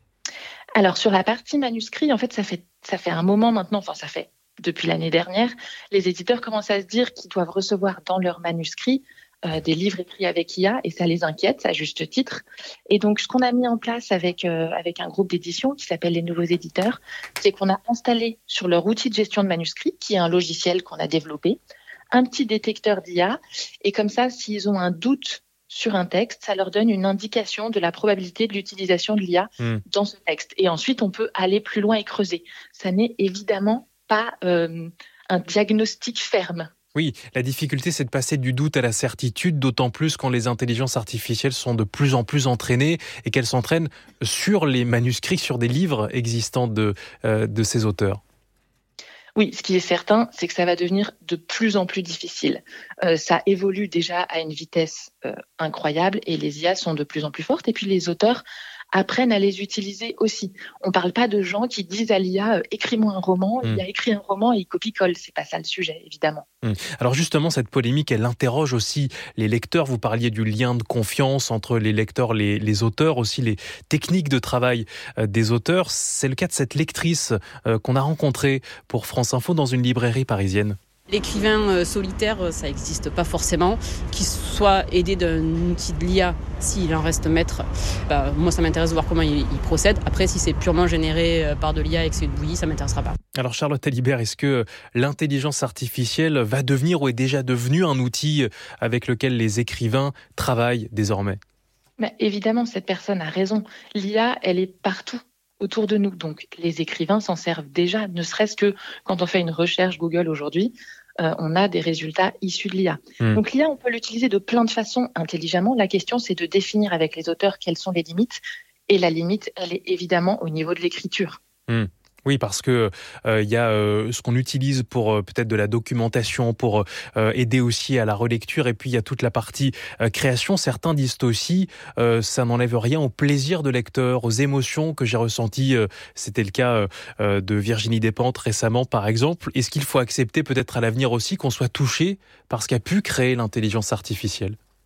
Speaker 7: Alors, sur la partie manuscrit, en fait, ça fait, ça fait un moment maintenant, enfin, ça fait depuis l'année dernière, les éditeurs commencent à se dire qu'ils doivent recevoir dans leurs manuscrits euh, des livres écrits avec I A et ça les inquiète à juste titre. Et donc, ce qu'on a mis en place avec, euh, avec un groupe d'édition qui s'appelle les Nouveaux Éditeurs, c'est qu'on a installé sur leur outil de gestion de manuscrits, qui est un logiciel qu'on a développé, un petit détecteur d'I A. Et comme ça, s'ils ont un doute sur un texte, ça leur donne une indication de la probabilité de l'utilisation de l'I A mmh. dans ce texte. Et ensuite, on peut aller plus loin et creuser. Ça n'est évidemment pas euh, un diagnostic ferme.
Speaker 2: Oui, la difficulté, c'est de passer du doute à la certitude, d'autant plus quand les intelligences artificielles sont de plus en plus entraînées et qu'elles s'entraînent sur les manuscrits, sur des livres existants de, euh, de ces auteurs.
Speaker 7: Oui, ce qui est certain, c'est que ça va devenir de plus en plus difficile. Euh, ça évolue déjà à une vitesse euh, incroyable et les I A sont de plus en plus fortes. Et puis les auteurs apprennent à les utiliser aussi. On ne parle pas de gens qui disent à l'I A euh, « écris-moi un roman mmh. », il a écrit un roman et il copie-colle. C'est pas ça le sujet, évidemment.
Speaker 2: Mmh. Alors justement, cette polémique, elle interroge aussi les lecteurs. Vous parliez du lien de confiance entre les lecteurs, les, les auteurs, aussi les techniques de travail euh, des auteurs. C'est le cas de cette lectrice euh, qu'on a rencontrée pour France Info dans une librairie parisienne.
Speaker 8: L'écrivain euh, solitaire, euh, ça n'existe pas forcément. Qu'il soit aidé d'un outil de l'I A, s'il en reste maître, bah, moi ça m'intéresse de voir comment il, il procède. Après, si c'est purement généré euh, par de l'I A et que c'est une bouillie, ça ne m'intéressera pas.
Speaker 2: Alors Charlotte Alibert, est-ce que l'intelligence artificielle va devenir ou est déjà devenue un outil avec lequel les écrivains travaillent désormais ?
Speaker 7: Mais évidemment, cette personne a raison. L'I A, elle est partout autour de nous. Donc, les écrivains s'en servent déjà, ne serait-ce que quand on fait une recherche Google aujourd'hui, euh, on a des résultats issus de l'I A. Mmh. Donc, l'I A, on peut l'utiliser de plein de façons intelligemment. La question, c'est de définir avec les auteurs quelles sont les limites. Et la limite, elle est évidemment au niveau de l'écriture.
Speaker 2: Mmh. Oui, parce que euh, y a euh, ce qu'on utilise pour euh, peut-être de la documentation, pour euh, aider aussi à la relecture, et puis il y a toute la partie euh, création. Certains disent aussi, euh, ça n'enlève rien au plaisir de lecteur, aux émotions que j'ai ressenties. Euh, c'était le cas euh, de Virginie Despentes récemment, par exemple. Est-ce qu'il faut accepter peut-être à l'avenir aussi qu'on soit touché par ce qu'a pu créer l'intelligence artificielle ?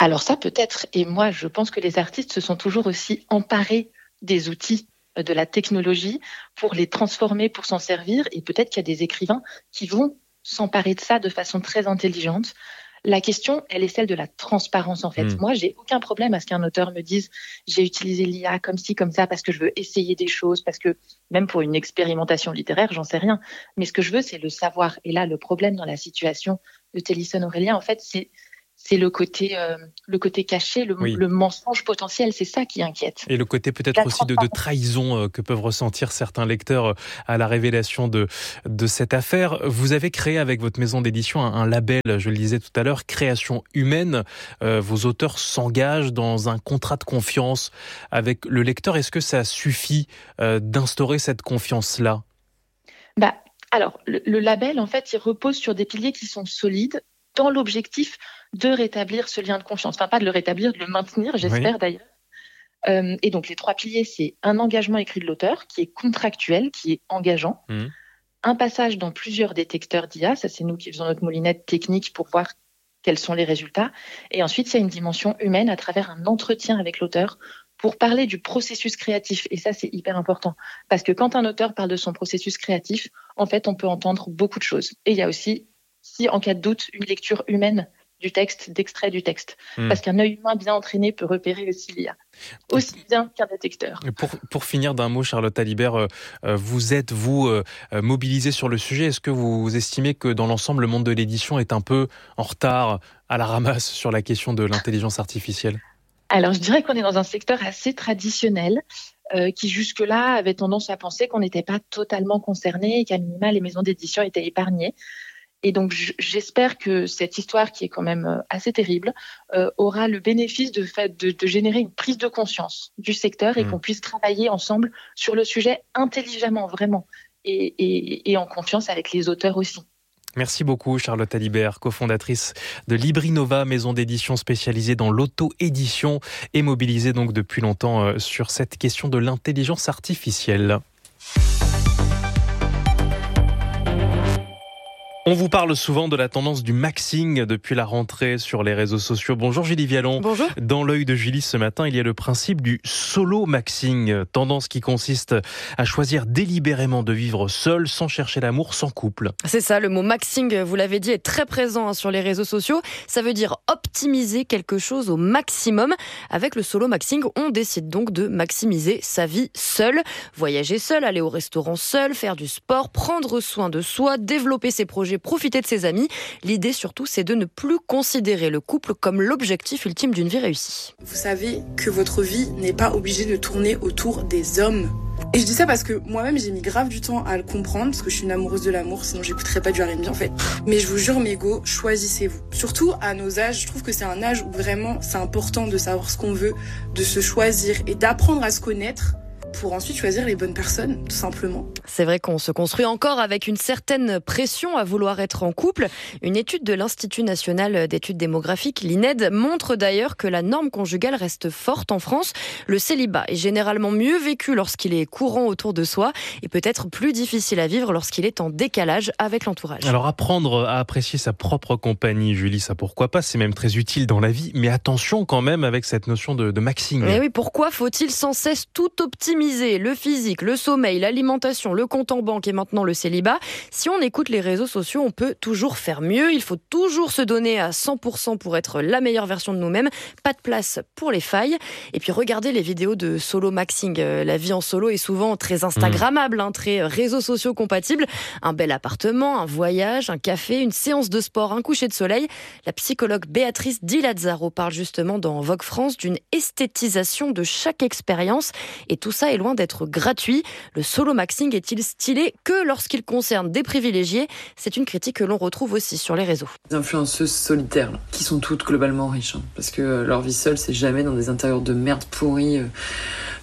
Speaker 7: Alors ça peut-être, et moi je pense que les artistes se sont toujours aussi emparés des outils de la technologie pour les transformer, pour s'en servir, et peut-être qu'il y a des écrivains qui vont s'emparer de ça de façon très intelligente. La question, elle est celle de la transparence en fait. Mmh. Moi, j'ai aucun problème à ce qu'un auteur me dise j'ai utilisé l'I A comme ci, comme ça, parce que je veux essayer des choses, parce que même pour une expérimentation littéraire, j'en sais rien. Mais ce que je veux, c'est le savoir. Et là, le problème dans la situation de Télisson Aurélien, en fait, c'est c'est le côté, euh, le côté caché, le, oui. le mensonge potentiel, c'est ça qui inquiète.
Speaker 2: Et le côté peut-être la aussi de, de trahison euh, que peuvent ressentir certains lecteurs euh, à la révélation de, de cette affaire. Vous avez créé avec votre maison d'édition un, un label, je le disais tout à l'heure, Création Humaine. Euh, vos auteurs s'engagent dans un contrat de confiance avec le lecteur. Est-ce que ça suffit euh, d'instaurer cette confiance-là ?
Speaker 7: Bah, alors, le, le label, en fait, il repose sur des piliers qui sont solides dans l'objectif de rétablir ce lien de confiance. Enfin, pas de le rétablir, de le maintenir, j'espère oui. d'ailleurs. Euh, et donc, les trois piliers, c'est un engagement écrit de l'auteur qui est contractuel, qui est engageant, mmh. un passage dans plusieurs détecteurs d'I A, ça c'est nous qui faisons notre moulinette technique pour voir quels sont les résultats. Et ensuite, il y a une dimension humaine à travers un entretien avec l'auteur pour parler du processus créatif. Et ça, c'est hyper important. Parce que quand un auteur parle de son processus créatif, en fait, on peut entendre beaucoup de choses. Et il y a aussi, si en cas de doute, une lecture humaine du texte, d'extrait du texte. Mmh. Parce qu'un œil humain bien entraîné peut repérer aussi l'I A, aussi bien qu'un détecteur.
Speaker 2: Pour, pour finir d'un mot, Charlotte Alibert, euh, vous êtes, vous, euh, mobilisée sur le sujet. Est-ce que vous estimez que dans l'ensemble, le monde de l'édition est un peu en retard, à la ramasse, sur la question de l'intelligence artificielle ?
Speaker 7: Alors, je dirais qu'on est dans un secteur assez traditionnel, euh, qui jusque-là avait tendance à penser qu'on n'était pas totalement concerné et qu'à minima, les maisons d'édition étaient épargnées. Et donc, j'espère que cette histoire, qui est quand même assez terrible, euh, aura le bénéfice de, fait, de, de générer une prise de conscience du secteur et mmh. qu'on puisse travailler ensemble sur le sujet intelligemment, vraiment, et, et, et en confiance avec les auteurs aussi.
Speaker 2: Merci beaucoup, Charlotte Alibert, cofondatrice de Librinova, maison d'édition spécialisée dans l'auto-édition et mobilisée donc depuis longtemps sur cette question de l'intelligence artificielle. On vous parle souvent de la tendance du maxing depuis la rentrée sur les réseaux sociaux. Bonjour Julie Vialon.
Speaker 19: Bonjour.
Speaker 2: Dans l'œil de Julie ce matin, il y a le principe du solo maxing, tendance qui consiste à choisir délibérément de vivre seul, sans chercher l'amour, sans couple.
Speaker 19: C'est ça, le mot maxing, vous l'avez dit, est très présent hein, sur les réseaux sociaux. Ça veut dire optimiser quelque chose au maximum. Avec le solo maxing, on décide donc de maximiser sa vie seule. Voyager seul, aller au restaurant seul, faire du sport, prendre soin de soi, développer ses projets, profiter de ses amis. L'idée surtout, c'est de ne plus considérer le couple comme l'objectif ultime d'une vie réussie.
Speaker 4: Vous savez que votre vie n'est pas obligée de tourner autour des hommes. Et je dis ça parce que moi-même, j'ai mis grave du temps à le comprendre, parce que je suis une amoureuse de l'amour, sinon j'écouterais pas du R and B en fait. Mais je vous jure, mes go, choisissez-vous. Surtout à nos âges, je trouve que c'est un âge où vraiment c'est important de savoir ce qu'on veut, de se choisir et d'apprendre à se connaître, pour ensuite choisir les bonnes personnes, tout simplement.
Speaker 19: C'est vrai qu'on se construit encore avec une certaine pression à vouloir être en couple. Une étude de l'Institut national d'études démographiques, l'I N E D, montre d'ailleurs que la norme conjugale reste forte en France. Le célibat est généralement mieux vécu lorsqu'il est courant autour de soi et peut-être plus difficile à vivre lorsqu'il est en décalage avec l'entourage.
Speaker 2: Alors apprendre à apprécier sa propre compagnie, Julie, ça pourquoi pas, c'est même très utile dans la vie, mais attention quand même avec cette notion de, de maxing.
Speaker 19: Mais oui, pourquoi faut-il sans cesse tout optimiser ? Le physique, le sommeil, l'alimentation, le compte en banque et maintenant le célibat. Si on écoute les réseaux sociaux, on peut toujours faire mieux. Il faut toujours se donner à cent pour cent pour être la meilleure version de nous-mêmes. Pas de place pour les failles. Et puis regardez les vidéos de solo maxing. La vie en solo est souvent très instagrammable, hein, très réseaux sociaux compatible. Un bel appartement, un voyage, un café, une séance de sport, un coucher de soleil. La psychologue Béatrice Di Lazzaro parle justement dans Vogue France d'une esthétisation de chaque expérience. Et tout ça est loin d'être gratuit. Le solo maxing est-il stylé que lorsqu'il concerne des privilégiés ? C'est une critique que l'on retrouve aussi sur les réseaux.
Speaker 6: Les influenceuses solitaires, là, qui sont toutes globalement riches, hein, parce que leur vie seule, c'est jamais dans des intérieurs de merde pourris, euh,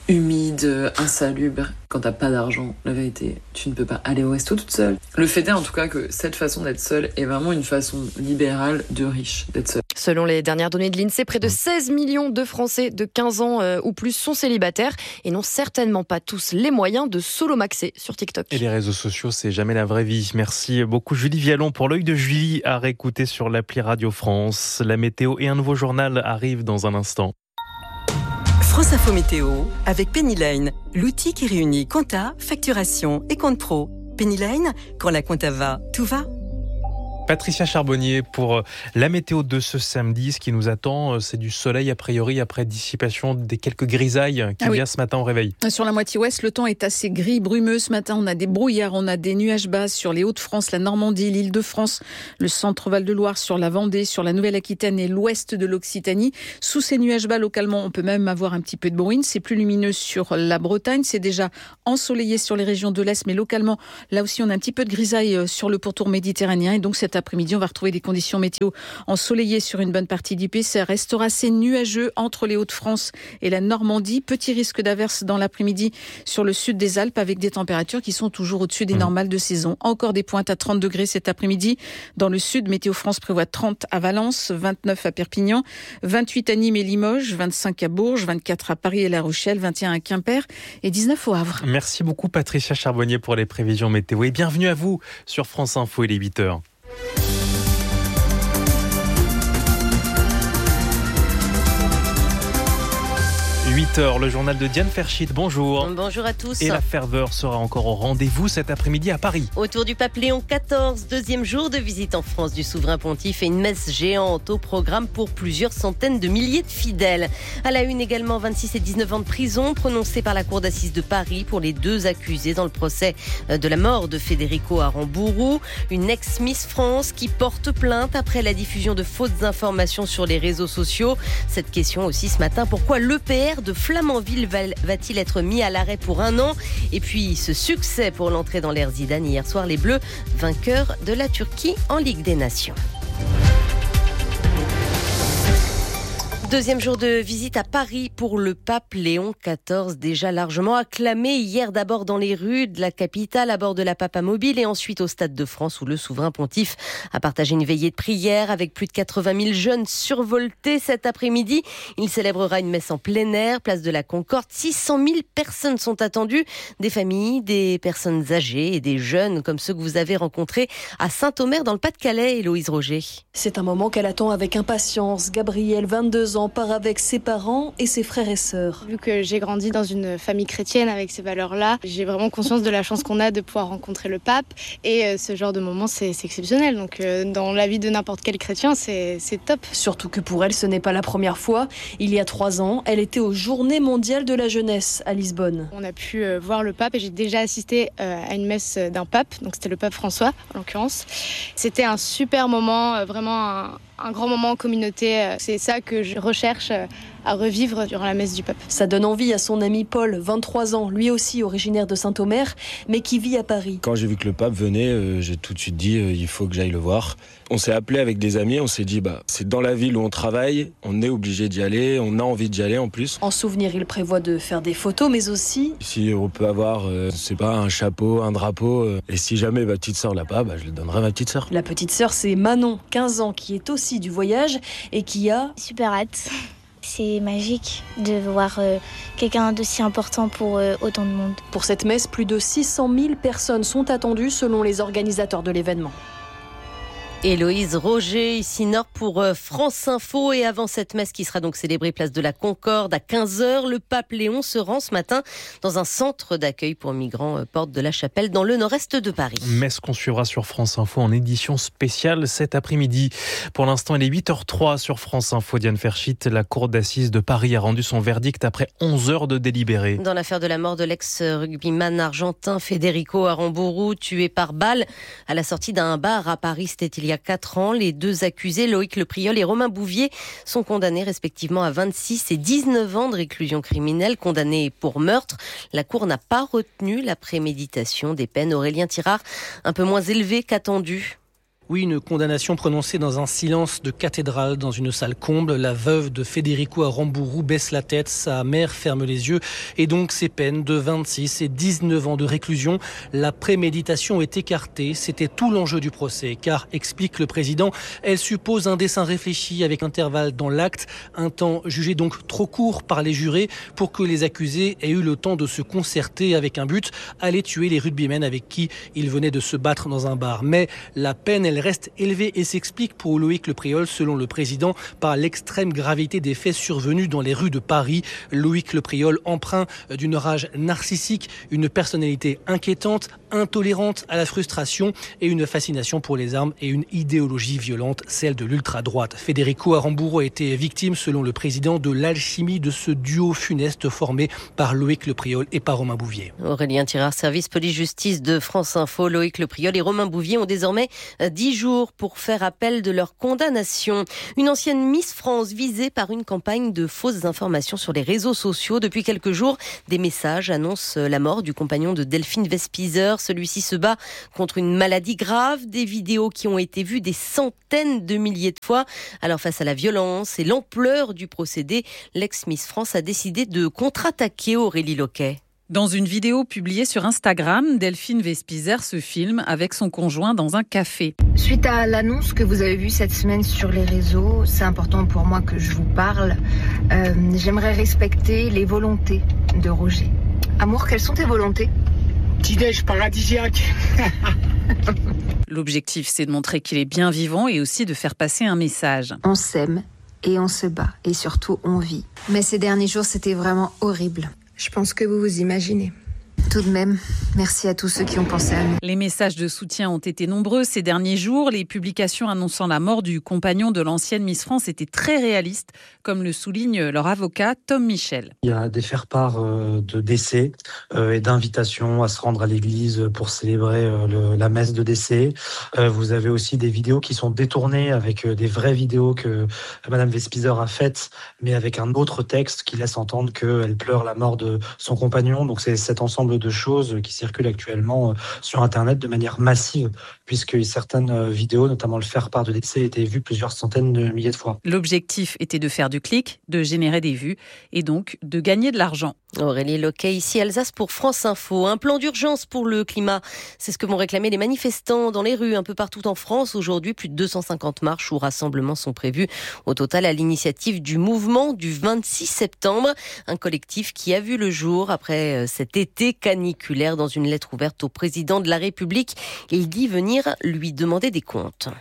Speaker 6: humide, insalubre. Quand t'as pas d'argent, la vérité, tu ne peux pas aller au resto toute seule. Le fait est en tout cas que cette façon d'être seule est vraiment une façon libérale de riche d'être seule.
Speaker 19: Selon les dernières données de l'INSEE, près de seize millions de Français de quinze ans euh, ou plus sont célibataires et n'ont certainement pas tous les moyens de solo-maxer sur TikTok.
Speaker 2: Et les réseaux sociaux, c'est jamais la vraie vie. Merci beaucoup Julie Vialon pour l'œil de Julie à réécouter sur l'appli Radio France. La météo et un nouveau journal arrivent dans un instant.
Speaker 9: France Info Météo avec Pennyline, l'outil qui réunit compta, facturation et compte pro. Pennyline, quand la compta va, tout va.
Speaker 2: Patricia Charbonnier pour la météo de ce samedi. Ce qui nous attend, c'est du soleil a priori après dissipation des quelques grisailles qu'il ah oui. y a ce matin au réveil.
Speaker 11: Sur la moitié ouest, le temps est assez gris, brumeux. Ce matin, on a des brouillards, on a des nuages bas sur les Hauts-de-France, la Normandie, l'Île-de-France, le centre Val-de-Loire, sur la Vendée, sur la Nouvelle-Aquitaine et l'ouest de l'Occitanie. Sous ces nuages bas, localement, on peut même avoir un petit peu de bruine. C'est plus lumineux sur la Bretagne. C'est déjà ensoleillé sur les régions de l'Est, mais localement, là aussi, on a un petit peu de grisaille sur le pourtour méditerranéen. Et donc, cet après-midi, on va retrouver des conditions météo ensoleillées sur une bonne partie du pays. Ça restera assez nuageux entre les Hauts-de-France et la Normandie. Petit risque d'averse dans l'après-midi sur le sud des Alpes avec des températures qui sont toujours au-dessus des mmh. normales de saison. Encore des pointes à trente degrés cet après-midi. Dans le sud, Météo France prévoit trente à Valence, vingt-neuf à Perpignan, vingt-huit à Nîmes et Limoges, vingt-cinq à Bourges, vingt-quatre à Paris et La Rochelle, vingt et un à Quimper et dix-neuf au Havre.
Speaker 2: Merci beaucoup Patricia Charbonnier pour les prévisions météo et bienvenue à vous sur France Info, il est huit heures. huit heures, le journal de Diane Ferchit. Bonjour.
Speaker 12: Bonjour à tous.
Speaker 2: Et la ferveur sera encore au rendez-vous cet après-midi à Paris.
Speaker 12: Autour du pape Léon quatorze, deuxième jour de visite en France du souverain pontife et une messe géante au programme pour plusieurs centaines de milliers de fidèles. À la une également, vingt-six et dix-neuf ans de prison prononcés par la cour d'assises de Paris pour les deux accusés dans le procès de la mort de Federico Aramburu. Une ex-Miss France qui porte plainte après la diffusion de fausses informations sur les réseaux sociaux. Cette question aussi ce matin, pourquoi l'E P R de Flamanville va-t-il être mis à l'arrêt pour un an? Et puis ce succès pour l'entrée dans l'ère Zidane hier soir, les Bleus vainqueurs de la Turquie en Ligue des Nations. Deuxième jour de visite à Paris pour le pape Léon quatorze, déjà largement acclamé hier d'abord dans les rues de la capitale à bord de la Papamobile et ensuite au Stade de France où le souverain pontife a partagé une veillée de prière avec plus de quatre-vingt mille jeunes survoltés cet après-midi. Il célébrera une messe en plein air, place de la Concorde. six cent mille personnes sont attendues, des familles, des personnes âgées et des jeunes comme ceux que vous avez rencontrés à Saint-Omer dans le Pas-de-Calais, Héloïse Roger.
Speaker 13: C'est un moment qu'elle attend avec impatience. Gabrielle, vingt-deux ans, part avec ses parents et ses frères et sœurs.
Speaker 14: Vu que j'ai grandi dans une famille chrétienne avec ces valeurs-là, j'ai vraiment conscience de la chance qu'on a de pouvoir rencontrer le pape et ce genre de moment c'est, c'est exceptionnel. Donc dans la vie de n'importe quel chrétien, c'est, c'est top.
Speaker 13: Surtout que pour elle, ce n'est pas la première fois. Il y a trois ans, elle était aux Journées mondiales de la jeunesse à Lisbonne.
Speaker 14: On a pu voir le pape et j'ai déjà assisté à une messe d'un pape, donc c'était le pape François en l'occurrence. C'était un super moment, vraiment un un grand moment en communauté. C'est ça que je recherche à revivre durant la messe du pape.
Speaker 13: Ça donne envie à son ami Paul, vingt-trois ans, lui aussi originaire de Saint-Omer, mais qui vit à Paris.
Speaker 26: Quand j'ai vu que le pape venait, euh, j'ai tout de suite dit euh, il faut que j'aille le voir. On s'est appelé avec des amis, on s'est dit bah c'est dans la ville où on travaille, on est obligé d'y aller, on a envie d'y aller en plus.
Speaker 13: En souvenir, il prévoit de faire des photos, mais aussi...
Speaker 26: Si on peut avoir, euh, c'est pas un chapeau, un drapeau, euh, et si jamais ma petite sœur l'a pas, bah, je le donnerai à ma petite sœur.
Speaker 13: La petite sœur, c'est Manon, quinze ans, qui est aussi du voyage et qui a...
Speaker 27: Super hâte. C'est magique de voir euh, quelqu'un d'aussi important pour euh, autant de monde.
Speaker 13: Pour cette messe, plus de six cent mille personnes sont attendues selon les organisateurs de l'événement.
Speaker 12: Héloïse Roger, ici Nord pour France Info. Et avant cette messe qui sera donc célébrée place de la Concorde à quinze heures, le pape Léon se rend ce matin dans un centre d'accueil pour migrants porte de la Chapelle dans le nord-est de Paris.
Speaker 2: Messe qu'on suivra sur France Info en édition spéciale cet après-midi. Pour l'instant, il est huit heures zéro trois sur France Info. Diane Ferchit, la cour d'assises de Paris a rendu son verdict après onze heures de délibéré.
Speaker 12: Dans l'affaire de la mort de l'ex-rugbyman argentin Federico Aramburu, tué par balle à la sortie d'un bar à Paris, c'était il y a quatre ans. Les deux accusés, Loïc Lepriol et Romain Bouvier, sont condamnés respectivement à vingt-six et dix-neuf ans de réclusion criminelle, condamnés pour meurtre. La Cour n'a pas retenu la préméditation des peines. Aurélien Tirard, un peu moins élevé qu'attendu.
Speaker 10: Oui, une condamnation prononcée dans un silence de cathédrale, dans une salle comble. La veuve de Federico Aramburu baisse la tête, sa mère ferme les yeux et donc ses peines de vingt-six et dix-neuf ans de réclusion. La préméditation est écartée, c'était tout l'enjeu du procès, car, explique le président, elle suppose un dessein réfléchi avec intervalle dans l'acte, un temps jugé donc trop court par les jurés pour que les accusés aient eu le temps de se concerter avec un but, aller tuer les rugbymen avec qui ils venaient de se battre dans un bar. Mais la peine, elle reste élevée et s'explique pour Loïc Le Priol, selon le président, par l'extrême gravité des faits survenus dans les rues de Paris. Loïc Le Priol, empreint d'une rage narcissique, une personnalité inquiétante, intolérante à la frustration et une fascination pour les armes et une idéologie violente, celle de l'ultra-droite. Federico Aramburu a été victime, selon le président, de l'alchimie de ce duo funeste formé par Loïc Le Priol et par Romain Bouvier.
Speaker 12: Aurélien Tirard, service police-justice de France Info. Loïc Le Priol et Romain Bouvier ont désormais dix jours pour faire appel de leur condamnation. Une ancienne Miss France visée par une campagne de fausses informations sur les réseaux sociaux. Depuis quelques jours, des messages annoncent la mort du compagnon de Delphine Vespizer. Celui-ci se bat contre une maladie grave. Des vidéos qui ont été vues des centaines de milliers de fois. Alors face à la violence et l'ampleur du procédé, l'ex-Miss France a décidé de contre-attaquer. Aurélie Loquet.
Speaker 15: Dans une vidéo publiée sur Instagram, Delphine Vespizer se filme avec son conjoint dans un café.
Speaker 16: Suite à l'annonce que vous avez vue cette semaine sur les réseaux, c'est important pour moi que je vous parle. Euh, j'aimerais respecter les volontés de Roger. Amour, quelles sont tes volontés ?
Speaker 17: Petit-déj paradisiaque.
Speaker 15: L'objectif, c'est de montrer qu'il est bien vivant et aussi de faire passer un message.
Speaker 16: On s'aime et on se bat et surtout on vit. Mais ces derniers jours, c'était vraiment horrible. Je pense que vous vous imaginez. Tout de même, merci à tous ceux qui ont pensé à nous.
Speaker 15: Les messages de soutien ont été nombreux ces derniers jours. Les publications annonçant la mort du compagnon de l'ancienne Miss France étaient très réalistes, comme le souligne leur avocat Tom Michel.
Speaker 18: Il y a des faire-part de décès et d'invitations à se rendre à l'église pour célébrer le, la messe de décès. Vous avez aussi des vidéos qui sont détournées avec des vraies vidéos que Madame Vespizer a faites, mais avec un autre texte qui laisse entendre qu'elle pleure la mort de son compagnon. Donc c'est cet ensemble de choses qui circulent actuellement sur Internet de manière massive, puisque certaines vidéos, notamment le faire-part de décès, étaient vues plusieurs centaines de milliers de fois.
Speaker 15: L'objectif était de faire du clic, de générer des vues et donc de gagner de l'argent.
Speaker 12: Aurélie Loquet, ici Alsace pour France Info. Un plan d'urgence pour le climat, c'est ce que vont réclamer les manifestants dans les rues un peu partout en France. Aujourd'hui, plus de deux cent cinquante marches ou rassemblements sont prévus. Au total, à l'initiative du mouvement du vingt-six septembre, un collectif qui a vu le jour après cet été caniculaire. Dans une lettre ouverte au président de la République, il dit venir lui demander des comptes.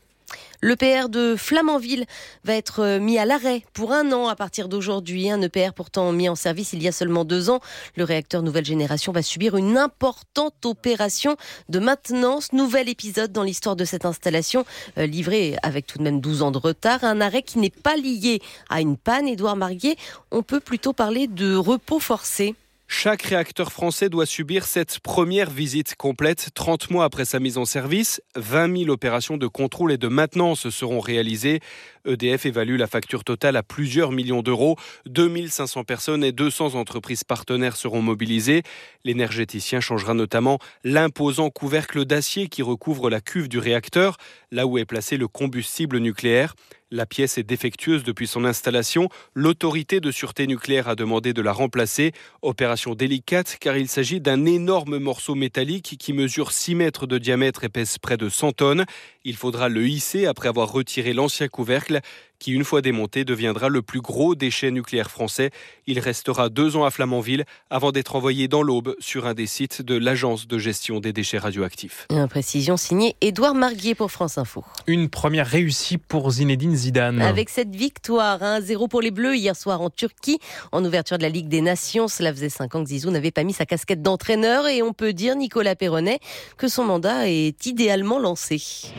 Speaker 12: L'E P R de Flamanville va être mis à l'arrêt pour un an à partir d'aujourd'hui. Un E P R pourtant mis en service il y a seulement deux ans. Le réacteur nouvelle génération va subir une importante opération de maintenance. Nouvel épisode dans l'histoire de cette installation, euh, livrée avec tout de même douze ans de retard. Un arrêt qui n'est pas lié à une panne. Édouard Marguier, on peut plutôt parler de repos forcé.
Speaker 22: Chaque réacteur français doit subir cette première visite complète trente mois après sa mise en service. vingt mille opérations de contrôle et de maintenance seront réalisées. E D F évalue la facture totale à plusieurs millions d'euros. deux mille cinq cents personnes et deux cents entreprises partenaires seront mobilisées. L'énergéticien changera notamment l'imposant couvercle d'acier qui recouvre la cuve du réacteur, là où est placé le combustible nucléaire. La pièce est défectueuse depuis son installation. L'autorité de sûreté nucléaire a demandé de la remplacer. Opération délicate car il s'agit d'un énorme morceau métallique qui mesure six mètres de diamètre et pèse près de cent tonnes. Il faudra le hisser après avoir retiré l'ancien couvercle qui, une fois démonté, deviendra le plus gros déchet nucléaire français. Il restera deux ans à Flamanville avant d'être envoyé dans l'Aube sur un des sites de l'Agence de gestion des déchets radioactifs.
Speaker 12: Une précision signée Édouard Marguier pour France Info.
Speaker 2: Une première réussie pour Zinedine Zidane.
Speaker 12: Avec cette victoire, un zéro pour les Bleus hier soir en Turquie, en ouverture de la Ligue des Nations. Cela faisait cinq ans que Zizou n'avait pas mis sa casquette d'entraîneur et on peut dire, Nicolas Perronnet, que son mandat est idéalement lancé.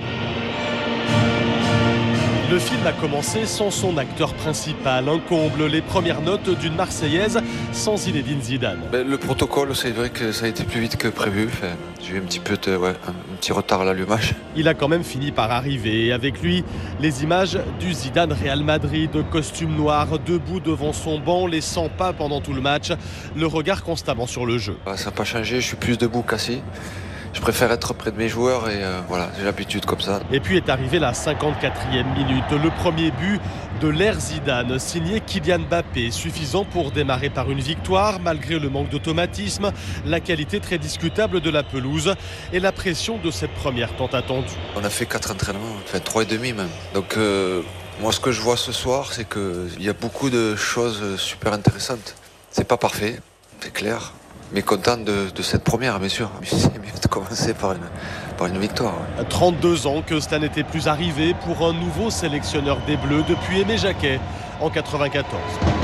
Speaker 24: Le film a commencé sans son acteur principal. Un comble, les premières notes d'une Marseillaise sans Zinedine Zidane.
Speaker 28: Ben, le protocole, c'est vrai que ça a été plus vite que prévu. Enfin, j'ai eu un petit peu de, ouais, un petit retard à l'allumage.
Speaker 24: Il a quand même fini par arriver. Et avec lui, les images du Zidane Real Madrid, costume noir, debout devant son banc, les cent pas pendant tout le match, le regard constamment sur le jeu.
Speaker 28: Ça n'a pas changé, je suis plus debout qu'assis. Je préfère être près de mes joueurs et euh, voilà, j'ai l'habitude comme ça.
Speaker 24: Et puis est arrivée la cinquante-quatrième minute, le premier but de l'ère Zidane, signé Kylian Mbappé, suffisant pour démarrer par une victoire malgré le manque d'automatisme, la qualité très discutable de la pelouse et la pression de cette première tant attendue.
Speaker 28: On a fait quatre entraînements, enfin trois et demi même. Donc euh, moi ce que je vois ce soir, c'est qu'il y a beaucoup de choses super intéressantes. C'est pas parfait, c'est clair. Mais content de, de cette première, bien sûr. C'est mieux de commencer par une, par une victoire.
Speaker 24: Ouais. trente-deux ans que cela n'était plus arrivé pour un nouveau sélectionneur des Bleus depuis Aimé Jacquet en quatre-vingt-quatorze.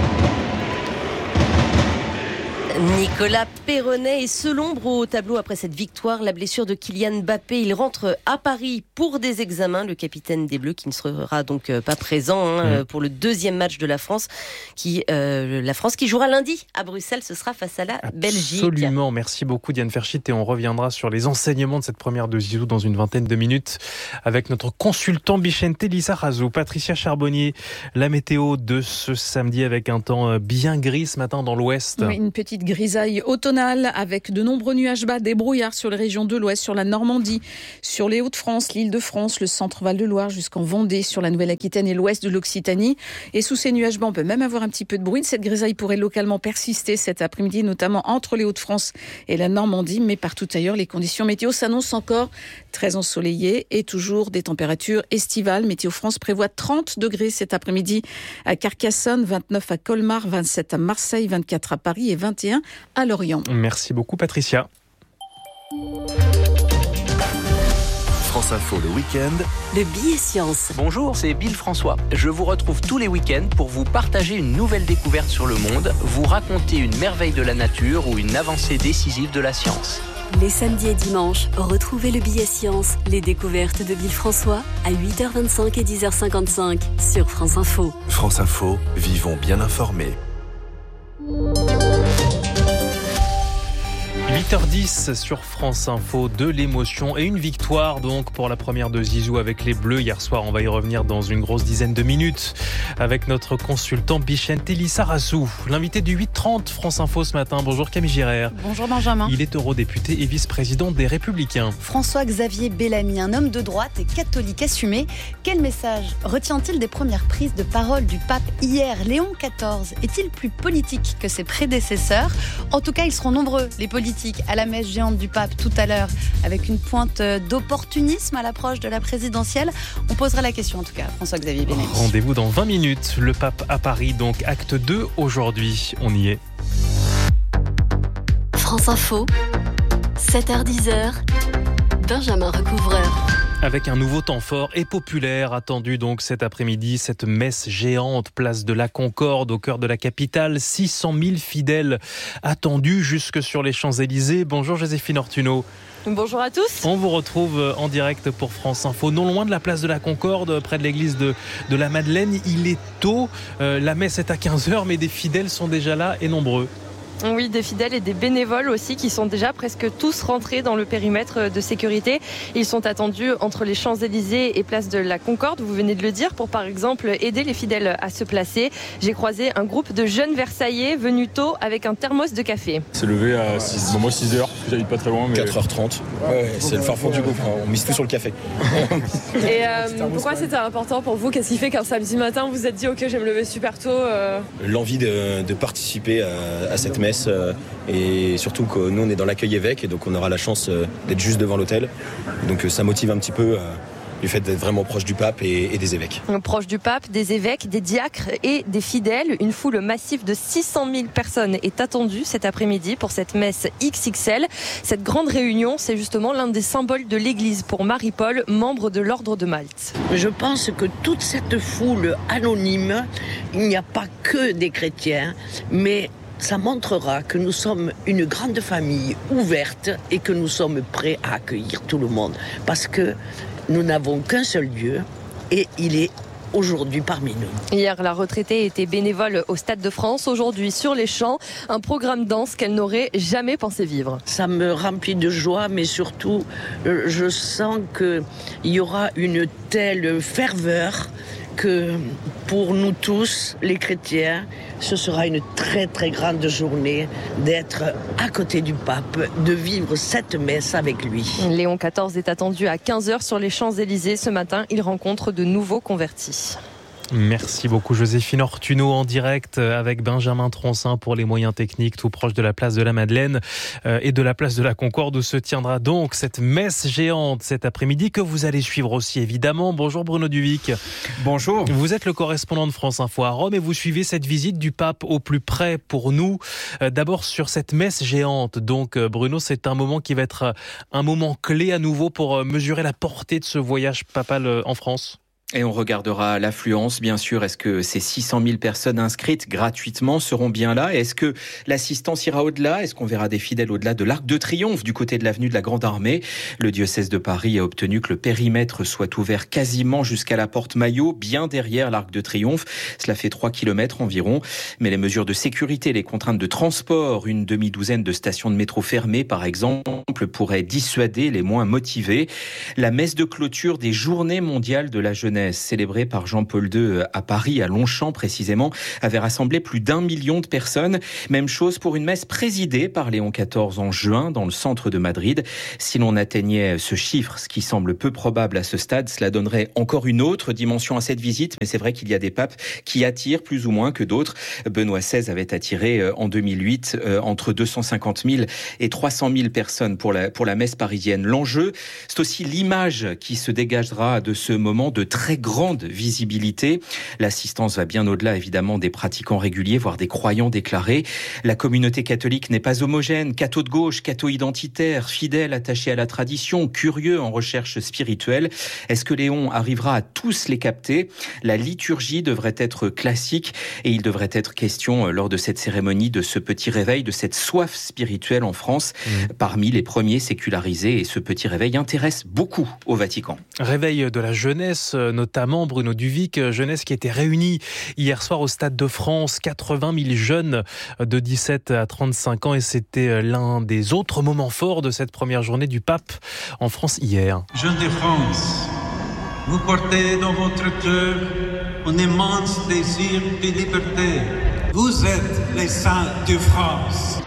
Speaker 12: Nicolas Perronnet est seul ombre au tableau après cette victoire. La blessure de Kylian Mbappé, il rentre à Paris pour des examens. Le capitaine des Bleus qui ne sera donc pas présent hein, mmh. pour le deuxième match de la France. Qui, euh, la France qui jouera lundi à Bruxelles, ce sera face à la Belgique.
Speaker 2: Absolument, merci beaucoup Diane Ferchit et on reviendra sur les enseignements de cette première de Zizou dans une vingtaine de minutes avec notre consultant Bichente Lizarazu. Patricia Charbonnier, la météo de ce samedi avec un temps bien gris ce matin dans l'ouest.
Speaker 11: Oui, une petite grisaille automnale avec de nombreux nuages bas, des brouillards sur les régions de l'ouest, sur la Normandie, sur les Hauts-de-France, l'Île-de-France, le centre Val-de-Loire jusqu'en Vendée, sur la Nouvelle-Aquitaine et l'ouest de l'Occitanie. Et sous ces nuages bas, on peut même avoir un petit peu de bruine. Cette grisaille pourrait localement persister cet après-midi, notamment entre les Hauts-de-France et la Normandie, mais partout ailleurs, les conditions météo s'annoncent encore très ensoleillées et toujours des températures estivales. Météo France prévoit trente degrés cet après-midi à Carcassonne, vingt-neuf à Colmar, vingt-sept à Marseille, vingt-quatre à Paris et vingt et un à Lorient.
Speaker 2: Merci beaucoup Patricia.
Speaker 1: France Info le week-end.
Speaker 3: Le billet science.
Speaker 5: Bonjour, c'est Bill François. Je vous retrouve tous les week-ends pour vous partager une nouvelle découverte sur le monde, vous raconter une merveille de la nature ou une avancée décisive de la science.
Speaker 3: Les samedis et dimanches, retrouvez le billet science, les découvertes de Bill François à huit heures vingt-cinq et dix heures cinquante-cinq sur France Info.
Speaker 1: France Info, vivons bien informés.
Speaker 2: huit heures dix sur France Info, de l'émotion et une victoire donc pour la première de Zizou avec les Bleus hier soir. On va y revenir dans une grosse dizaine de minutes avec notre consultant Bichente Lizarazu. L'invité du huit trente France Info ce matin. Bonjour Camille Girard.
Speaker 8: Bonjour Benjamin.
Speaker 2: Il est eurodéputé et vice-président des Républicains.
Speaker 8: François-Xavier Bellamy, un homme de droite et catholique assumé. Quel message retient-il des premières prises de parole du pape hier? Léon quatorze est-il plus politique que ses prédécesseurs? En tout cas, ils seront nombreux, les politiques, à la messe géante du pape tout à l'heure, avec une pointe d'opportunisme à l'approche de la présidentielle. On posera la question en tout cas, François-Xavier Bellamy.
Speaker 2: Rendez-vous dans vingt minutes, le pape à Paris, donc acte deux aujourd'hui. On y est.
Speaker 3: France Info, sept heures dix, Benjamin Recouvreur.
Speaker 2: Avec un nouveau temps fort et populaire attendu donc cet après-midi, cette messe géante, place de la Concorde au cœur de la capitale, six cent mille fidèles attendus jusque sur les Champs-Élysées. Bonjour Joséphine Ortuno.
Speaker 20: Bonjour à tous.
Speaker 2: On vous retrouve en direct pour France Info, non loin de la place de la Concorde, près de l'église de, de la Madeleine. Il est tôt, euh, la messe est à quinze heures, mais des fidèles sont déjà là et nombreux.
Speaker 20: Oui, des fidèles et des bénévoles aussi qui sont déjà presque tous rentrés dans le périmètre de sécurité. Ils sont attendus entre les Champs-Élysées et place de la Concorde, vous venez de le dire, pour par exemple aider les fidèles à se placer. J'ai croisé un groupe de jeunes Versaillais venus tôt avec un thermos de café.
Speaker 21: C'est levé à six, bon, moi six heures, j'habite pas très loin. Mais...
Speaker 23: quatre heures trente, ouais, c'est le farfond du groupe, on mise tout sur le café.
Speaker 20: Et euh, pourquoi c'était important pour vous? Qu'est-ce qui fait qu'un samedi matin vous vous êtes dit ok, je vais me lever super tôt euh...
Speaker 23: L'envie de, de participer à, à cette messe. Et surtout que nous on est dans l'accueil évêque et donc on aura la chance d'être juste devant l'hôtel, donc ça motive un petit peu du fait d'être vraiment proche du pape et, et des évêques.
Speaker 20: Proche du pape, des évêques, des diacres et des fidèles. Une foule massive de six cent mille personnes est attendue cet après-midi pour cette messe X X L. Cette grande réunion, c'est justement l'un des symboles de l'Église pour Marie-Paul, membre de l'Ordre de Malte.
Speaker 25: Je pense que toute cette foule anonyme, il n'y a pas que des chrétiens, mais ça montrera que nous sommes une grande famille ouverte et que nous sommes prêts à accueillir tout le monde. Parce que nous n'avons qu'un seul Dieu et il est aujourd'hui parmi nous.
Speaker 20: Hier, la retraitée était bénévole au Stade de France. Aujourd'hui, sur les champs, un programme dense qu'elle n'aurait jamais pensé vivre.
Speaker 25: Ça me remplit de joie, mais surtout, je sens qu'il y aura une telle ferveur que pour nous tous, les chrétiens, ce sera une très très grande journée d'être à côté du pape, de vivre cette messe avec lui.
Speaker 20: Léon quatorze est attendu à quinze heures sur les Champs-Élysées. Ce matin, il rencontre de nouveaux convertis.
Speaker 2: Merci beaucoup Joséphine Ortuno en direct avec Benjamin Troncin pour les moyens techniques tout proche de la place de la Madeleine et de la place de la Concorde où se tiendra donc cette messe géante cet après-midi que vous allez suivre aussi évidemment. Bonjour Bruno Duvic.
Speaker 4: Bonjour.
Speaker 2: Vous êtes le correspondant de France Info à Rome et vous suivez cette visite du pape au plus près pour nous. D'abord sur cette messe géante. Donc Bruno, c'est un moment qui va être un moment clé à nouveau pour mesurer la portée de ce voyage papal en France.
Speaker 4: Et on regardera l'affluence, bien sûr. Est-ce que ces six cent mille personnes inscrites gratuitement seront bien là? Est-ce que l'assistance ira au-delà? Est-ce qu'on verra des fidèles au-delà de l'Arc de Triomphe du côté de l'avenue de la Grande Armée? Le diocèse de Paris a obtenu que le périmètre soit ouvert quasiment jusqu'à la porte Maillot, bien derrière l'Arc de Triomphe. Cela fait trois kilomètres environ. Mais les mesures de sécurité, les contraintes de transport, une demi-douzaine de stations de métro fermées, par exemple, pourraient dissuader les moins motivés. La messe de clôture des Journées mondiales de la jeunesse, célébrée par Jean-Paul deux à Paris, à Longchamp précisément, avait rassemblé plus d'un million de personnes. Même chose pour une messe présidée par Léon quatorze en juin dans le centre de Madrid. Si l'on atteignait ce chiffre, ce qui semble peu probable à ce stade, cela donnerait encore une autre dimension à cette visite. Mais c'est vrai qu'il y a des papes qui attirent plus ou moins que d'autres. Benoît seize avait attiré en deux mille huit entre deux cent cinquante mille et trois cent mille personnes pour la, pour la messe parisienne. L'enjeu, c'est aussi l'image qui se dégagera de ce moment de très grande visibilité. L'assistance va bien au-delà, évidemment, des pratiquants réguliers, voire des croyants déclarés. La communauté catholique n'est pas homogène. Cathos de gauche, cathos identitaires, fidèles attachés à la tradition, curieux en recherche spirituelle. Est-ce que Léon arrivera à tous les capter? La liturgie devrait être classique et il devrait être question, lors de cette cérémonie, de ce petit réveil, de cette soif spirituelle en France, mmh. parmi les premiers sécularisés. Et ce petit réveil intéresse beaucoup au Vatican.
Speaker 2: Réveil de la jeunesse, notamment Bruno Duvic, jeunesse qui était réunie hier soir au Stade de France, quatre-vingt mille jeunes de dix-sept à trente-cinq ans et c'était l'un des autres moments forts de cette première journée du pape en France hier.
Speaker 6: Jeunes de France, vous portez dans votre cœur un immense désir de liberté. Vous êtes les saints de France.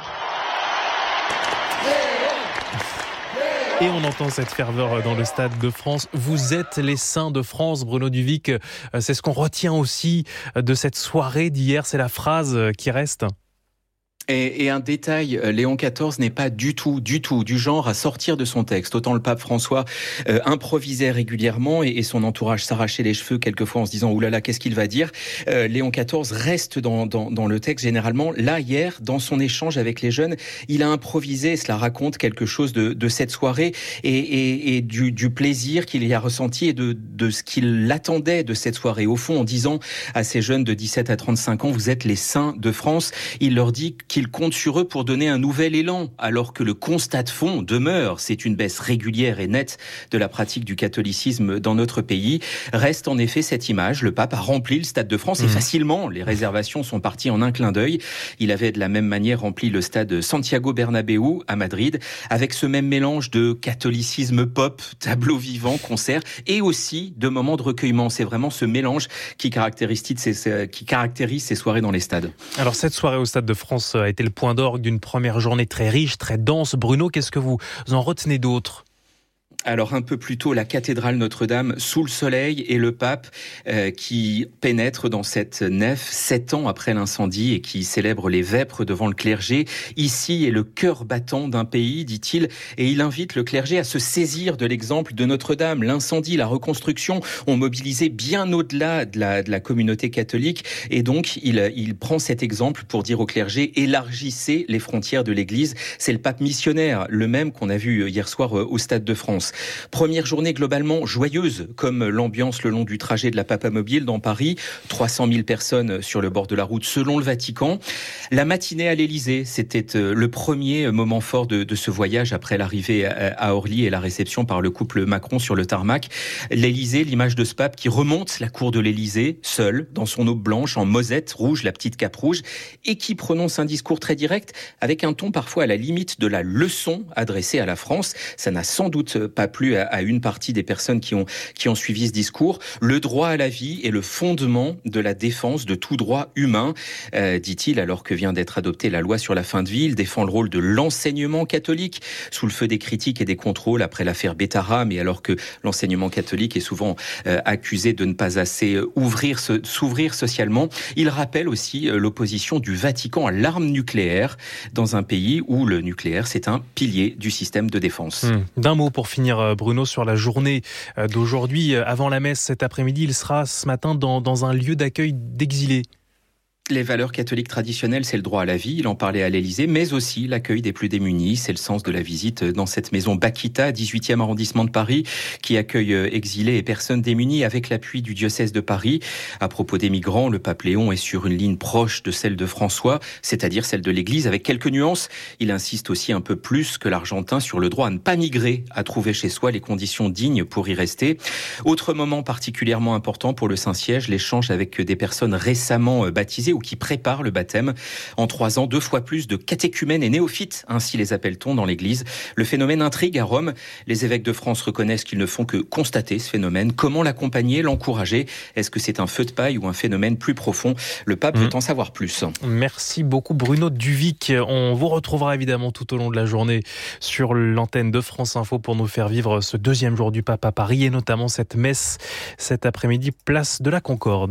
Speaker 2: Et on entend cette ferveur dans le Stade de France. Vous êtes les saints de France, Bruno Duvic. C'est ce qu'on retient aussi de cette soirée d'hier. C'est la phrase qui reste.
Speaker 4: Et, et un détail, Léon quatorze n'est pas du tout, du tout, du genre à sortir de son texte. Autant le pape François euh, improvisait régulièrement et, et son entourage s'arrachait les cheveux quelquefois en se disant « Oulala, qu'est-ce qu'il va dire ?» euh, Léon quatorze reste dans, dans, dans le texte généralement. Là, hier, dans son échange avec les jeunes, il a improvisé, cela raconte quelque chose de, de cette soirée et, et, et du, du plaisir qu'il y a ressenti et de, de ce qu'il attendait de cette soirée. Au fond, en disant à ces jeunes de dix-sept à trente-cinq ans « Vous êtes les saints de France », il leur dit qu'il compte sur eux pour donner un nouvel élan, alors que le constat de fond demeure, c'est une baisse régulière et nette de la pratique du catholicisme dans notre pays. Reste en effet cette image, le pape a rempli le Stade de France mmh. et facilement, les réservations sont parties en un clin d'œil. Il avait de la même manière rempli le stade Santiago Bernabéu à Madrid, avec ce même mélange de catholicisme pop, tableau vivant, concert, et aussi de moments de recueillement. C'est vraiment ce mélange qui caractérise ces, qui caractérise ces soirées dans les stades.
Speaker 2: Alors cette soirée au Stade de France a été le point d'orgue d'une première journée très riche, très dense. Bruno, qu'est-ce que vous en retenez d'autres ?
Speaker 4: Alors un peu plus tôt, la cathédrale Notre-Dame sous le soleil et le pape euh, qui pénètre dans cette nef sept ans après l'incendie et qui célèbre les vêpres devant le clergé. Ici est le cœur battant d'un pays, dit-il, et il invite le clergé à se saisir de l'exemple de Notre-Dame. L'incendie, la reconstruction ont mobilisé bien au-delà de la, de la communauté catholique et donc il, il prend cet exemple pour dire au clergé, élargissez les frontières de l'Église. C'est le pape missionnaire, le même qu'on a vu hier soir au Stade de France. Première journée globalement joyeuse, comme l'ambiance le long du trajet de la Papamobile dans Paris. trois cent mille personnes sur le bord de la route selon le Vatican. La matinée à l'Élysée, c'était le premier moment fort de, de ce voyage après l'arrivée à Orly et la réception par le couple Macron sur le tarmac. L'Élysée, l'image de ce pape qui remonte la cour de l'Élysée, seul, dans son aube blanche, en mosette rouge, la petite cape rouge, et qui prononce un discours très direct, avec un ton parfois à la limite de la leçon adressée à la France. Ça n'a sans doute pas pas plu à, à une partie des personnes qui ont, qui ont suivi ce discours. Le droit à la vie est le fondement de la défense de tout droit humain, euh, dit-il, alors que vient d'être adoptée la loi sur la fin de vie. Il défend le rôle de l'enseignement catholique sous le feu des critiques et des contrôles après l'affaire Bétara, mais alors que l'enseignement catholique est souvent euh, accusé de ne pas assez ouvrir, se, s'ouvrir socialement. Il rappelle aussi euh, l'opposition du Vatican à l'arme nucléaire dans un pays où le nucléaire, c'est un pilier du système de défense.
Speaker 2: Mmh. D'un mot pour finir, Bruno, sur la journée d'aujourd'hui. Avant la messe cet après-midi, il sera ce matin dans, dans un lieu d'accueil d'exilés.
Speaker 4: Les valeurs catholiques traditionnelles, c'est le droit à la vie, il en parlait à l'Élysée, mais aussi l'accueil des plus démunis. C'est le sens de la visite dans cette maison Bakita, dix-huitième arrondissement de Paris, qui accueille exilés et personnes démunies avec l'appui du diocèse de Paris. À propos des migrants, le pape Léon est sur une ligne proche de celle de François, c'est-à-dire celle de l'Église, avec quelques nuances. Il insiste aussi un peu plus que l'Argentin sur le droit à ne pas migrer, à trouver chez soi les conditions dignes pour y rester. Autre moment particulièrement important pour le Saint-Siège, l'échange avec des personnes récemment baptisées ou qui préparent le baptême. En trois ans, deux fois plus de catéchumènes et néophytes, ainsi les appelle-t-on dans l'Église. Le phénomène intrigue à Rome. Les évêques de France reconnaissent qu'ils ne font que constater ce phénomène. Comment l'accompagner, l'encourager ? Est-ce que c'est un feu de paille ou un phénomène plus profond ? Le pape mmh. veut en savoir plus.
Speaker 2: Merci beaucoup Bruno Duvic. On vous retrouvera évidemment tout au long de la journée sur l'antenne de France Info pour nous faire vivre ce deuxième jour du pape à Paris et notamment cette messe cet après-midi, place de la Concorde.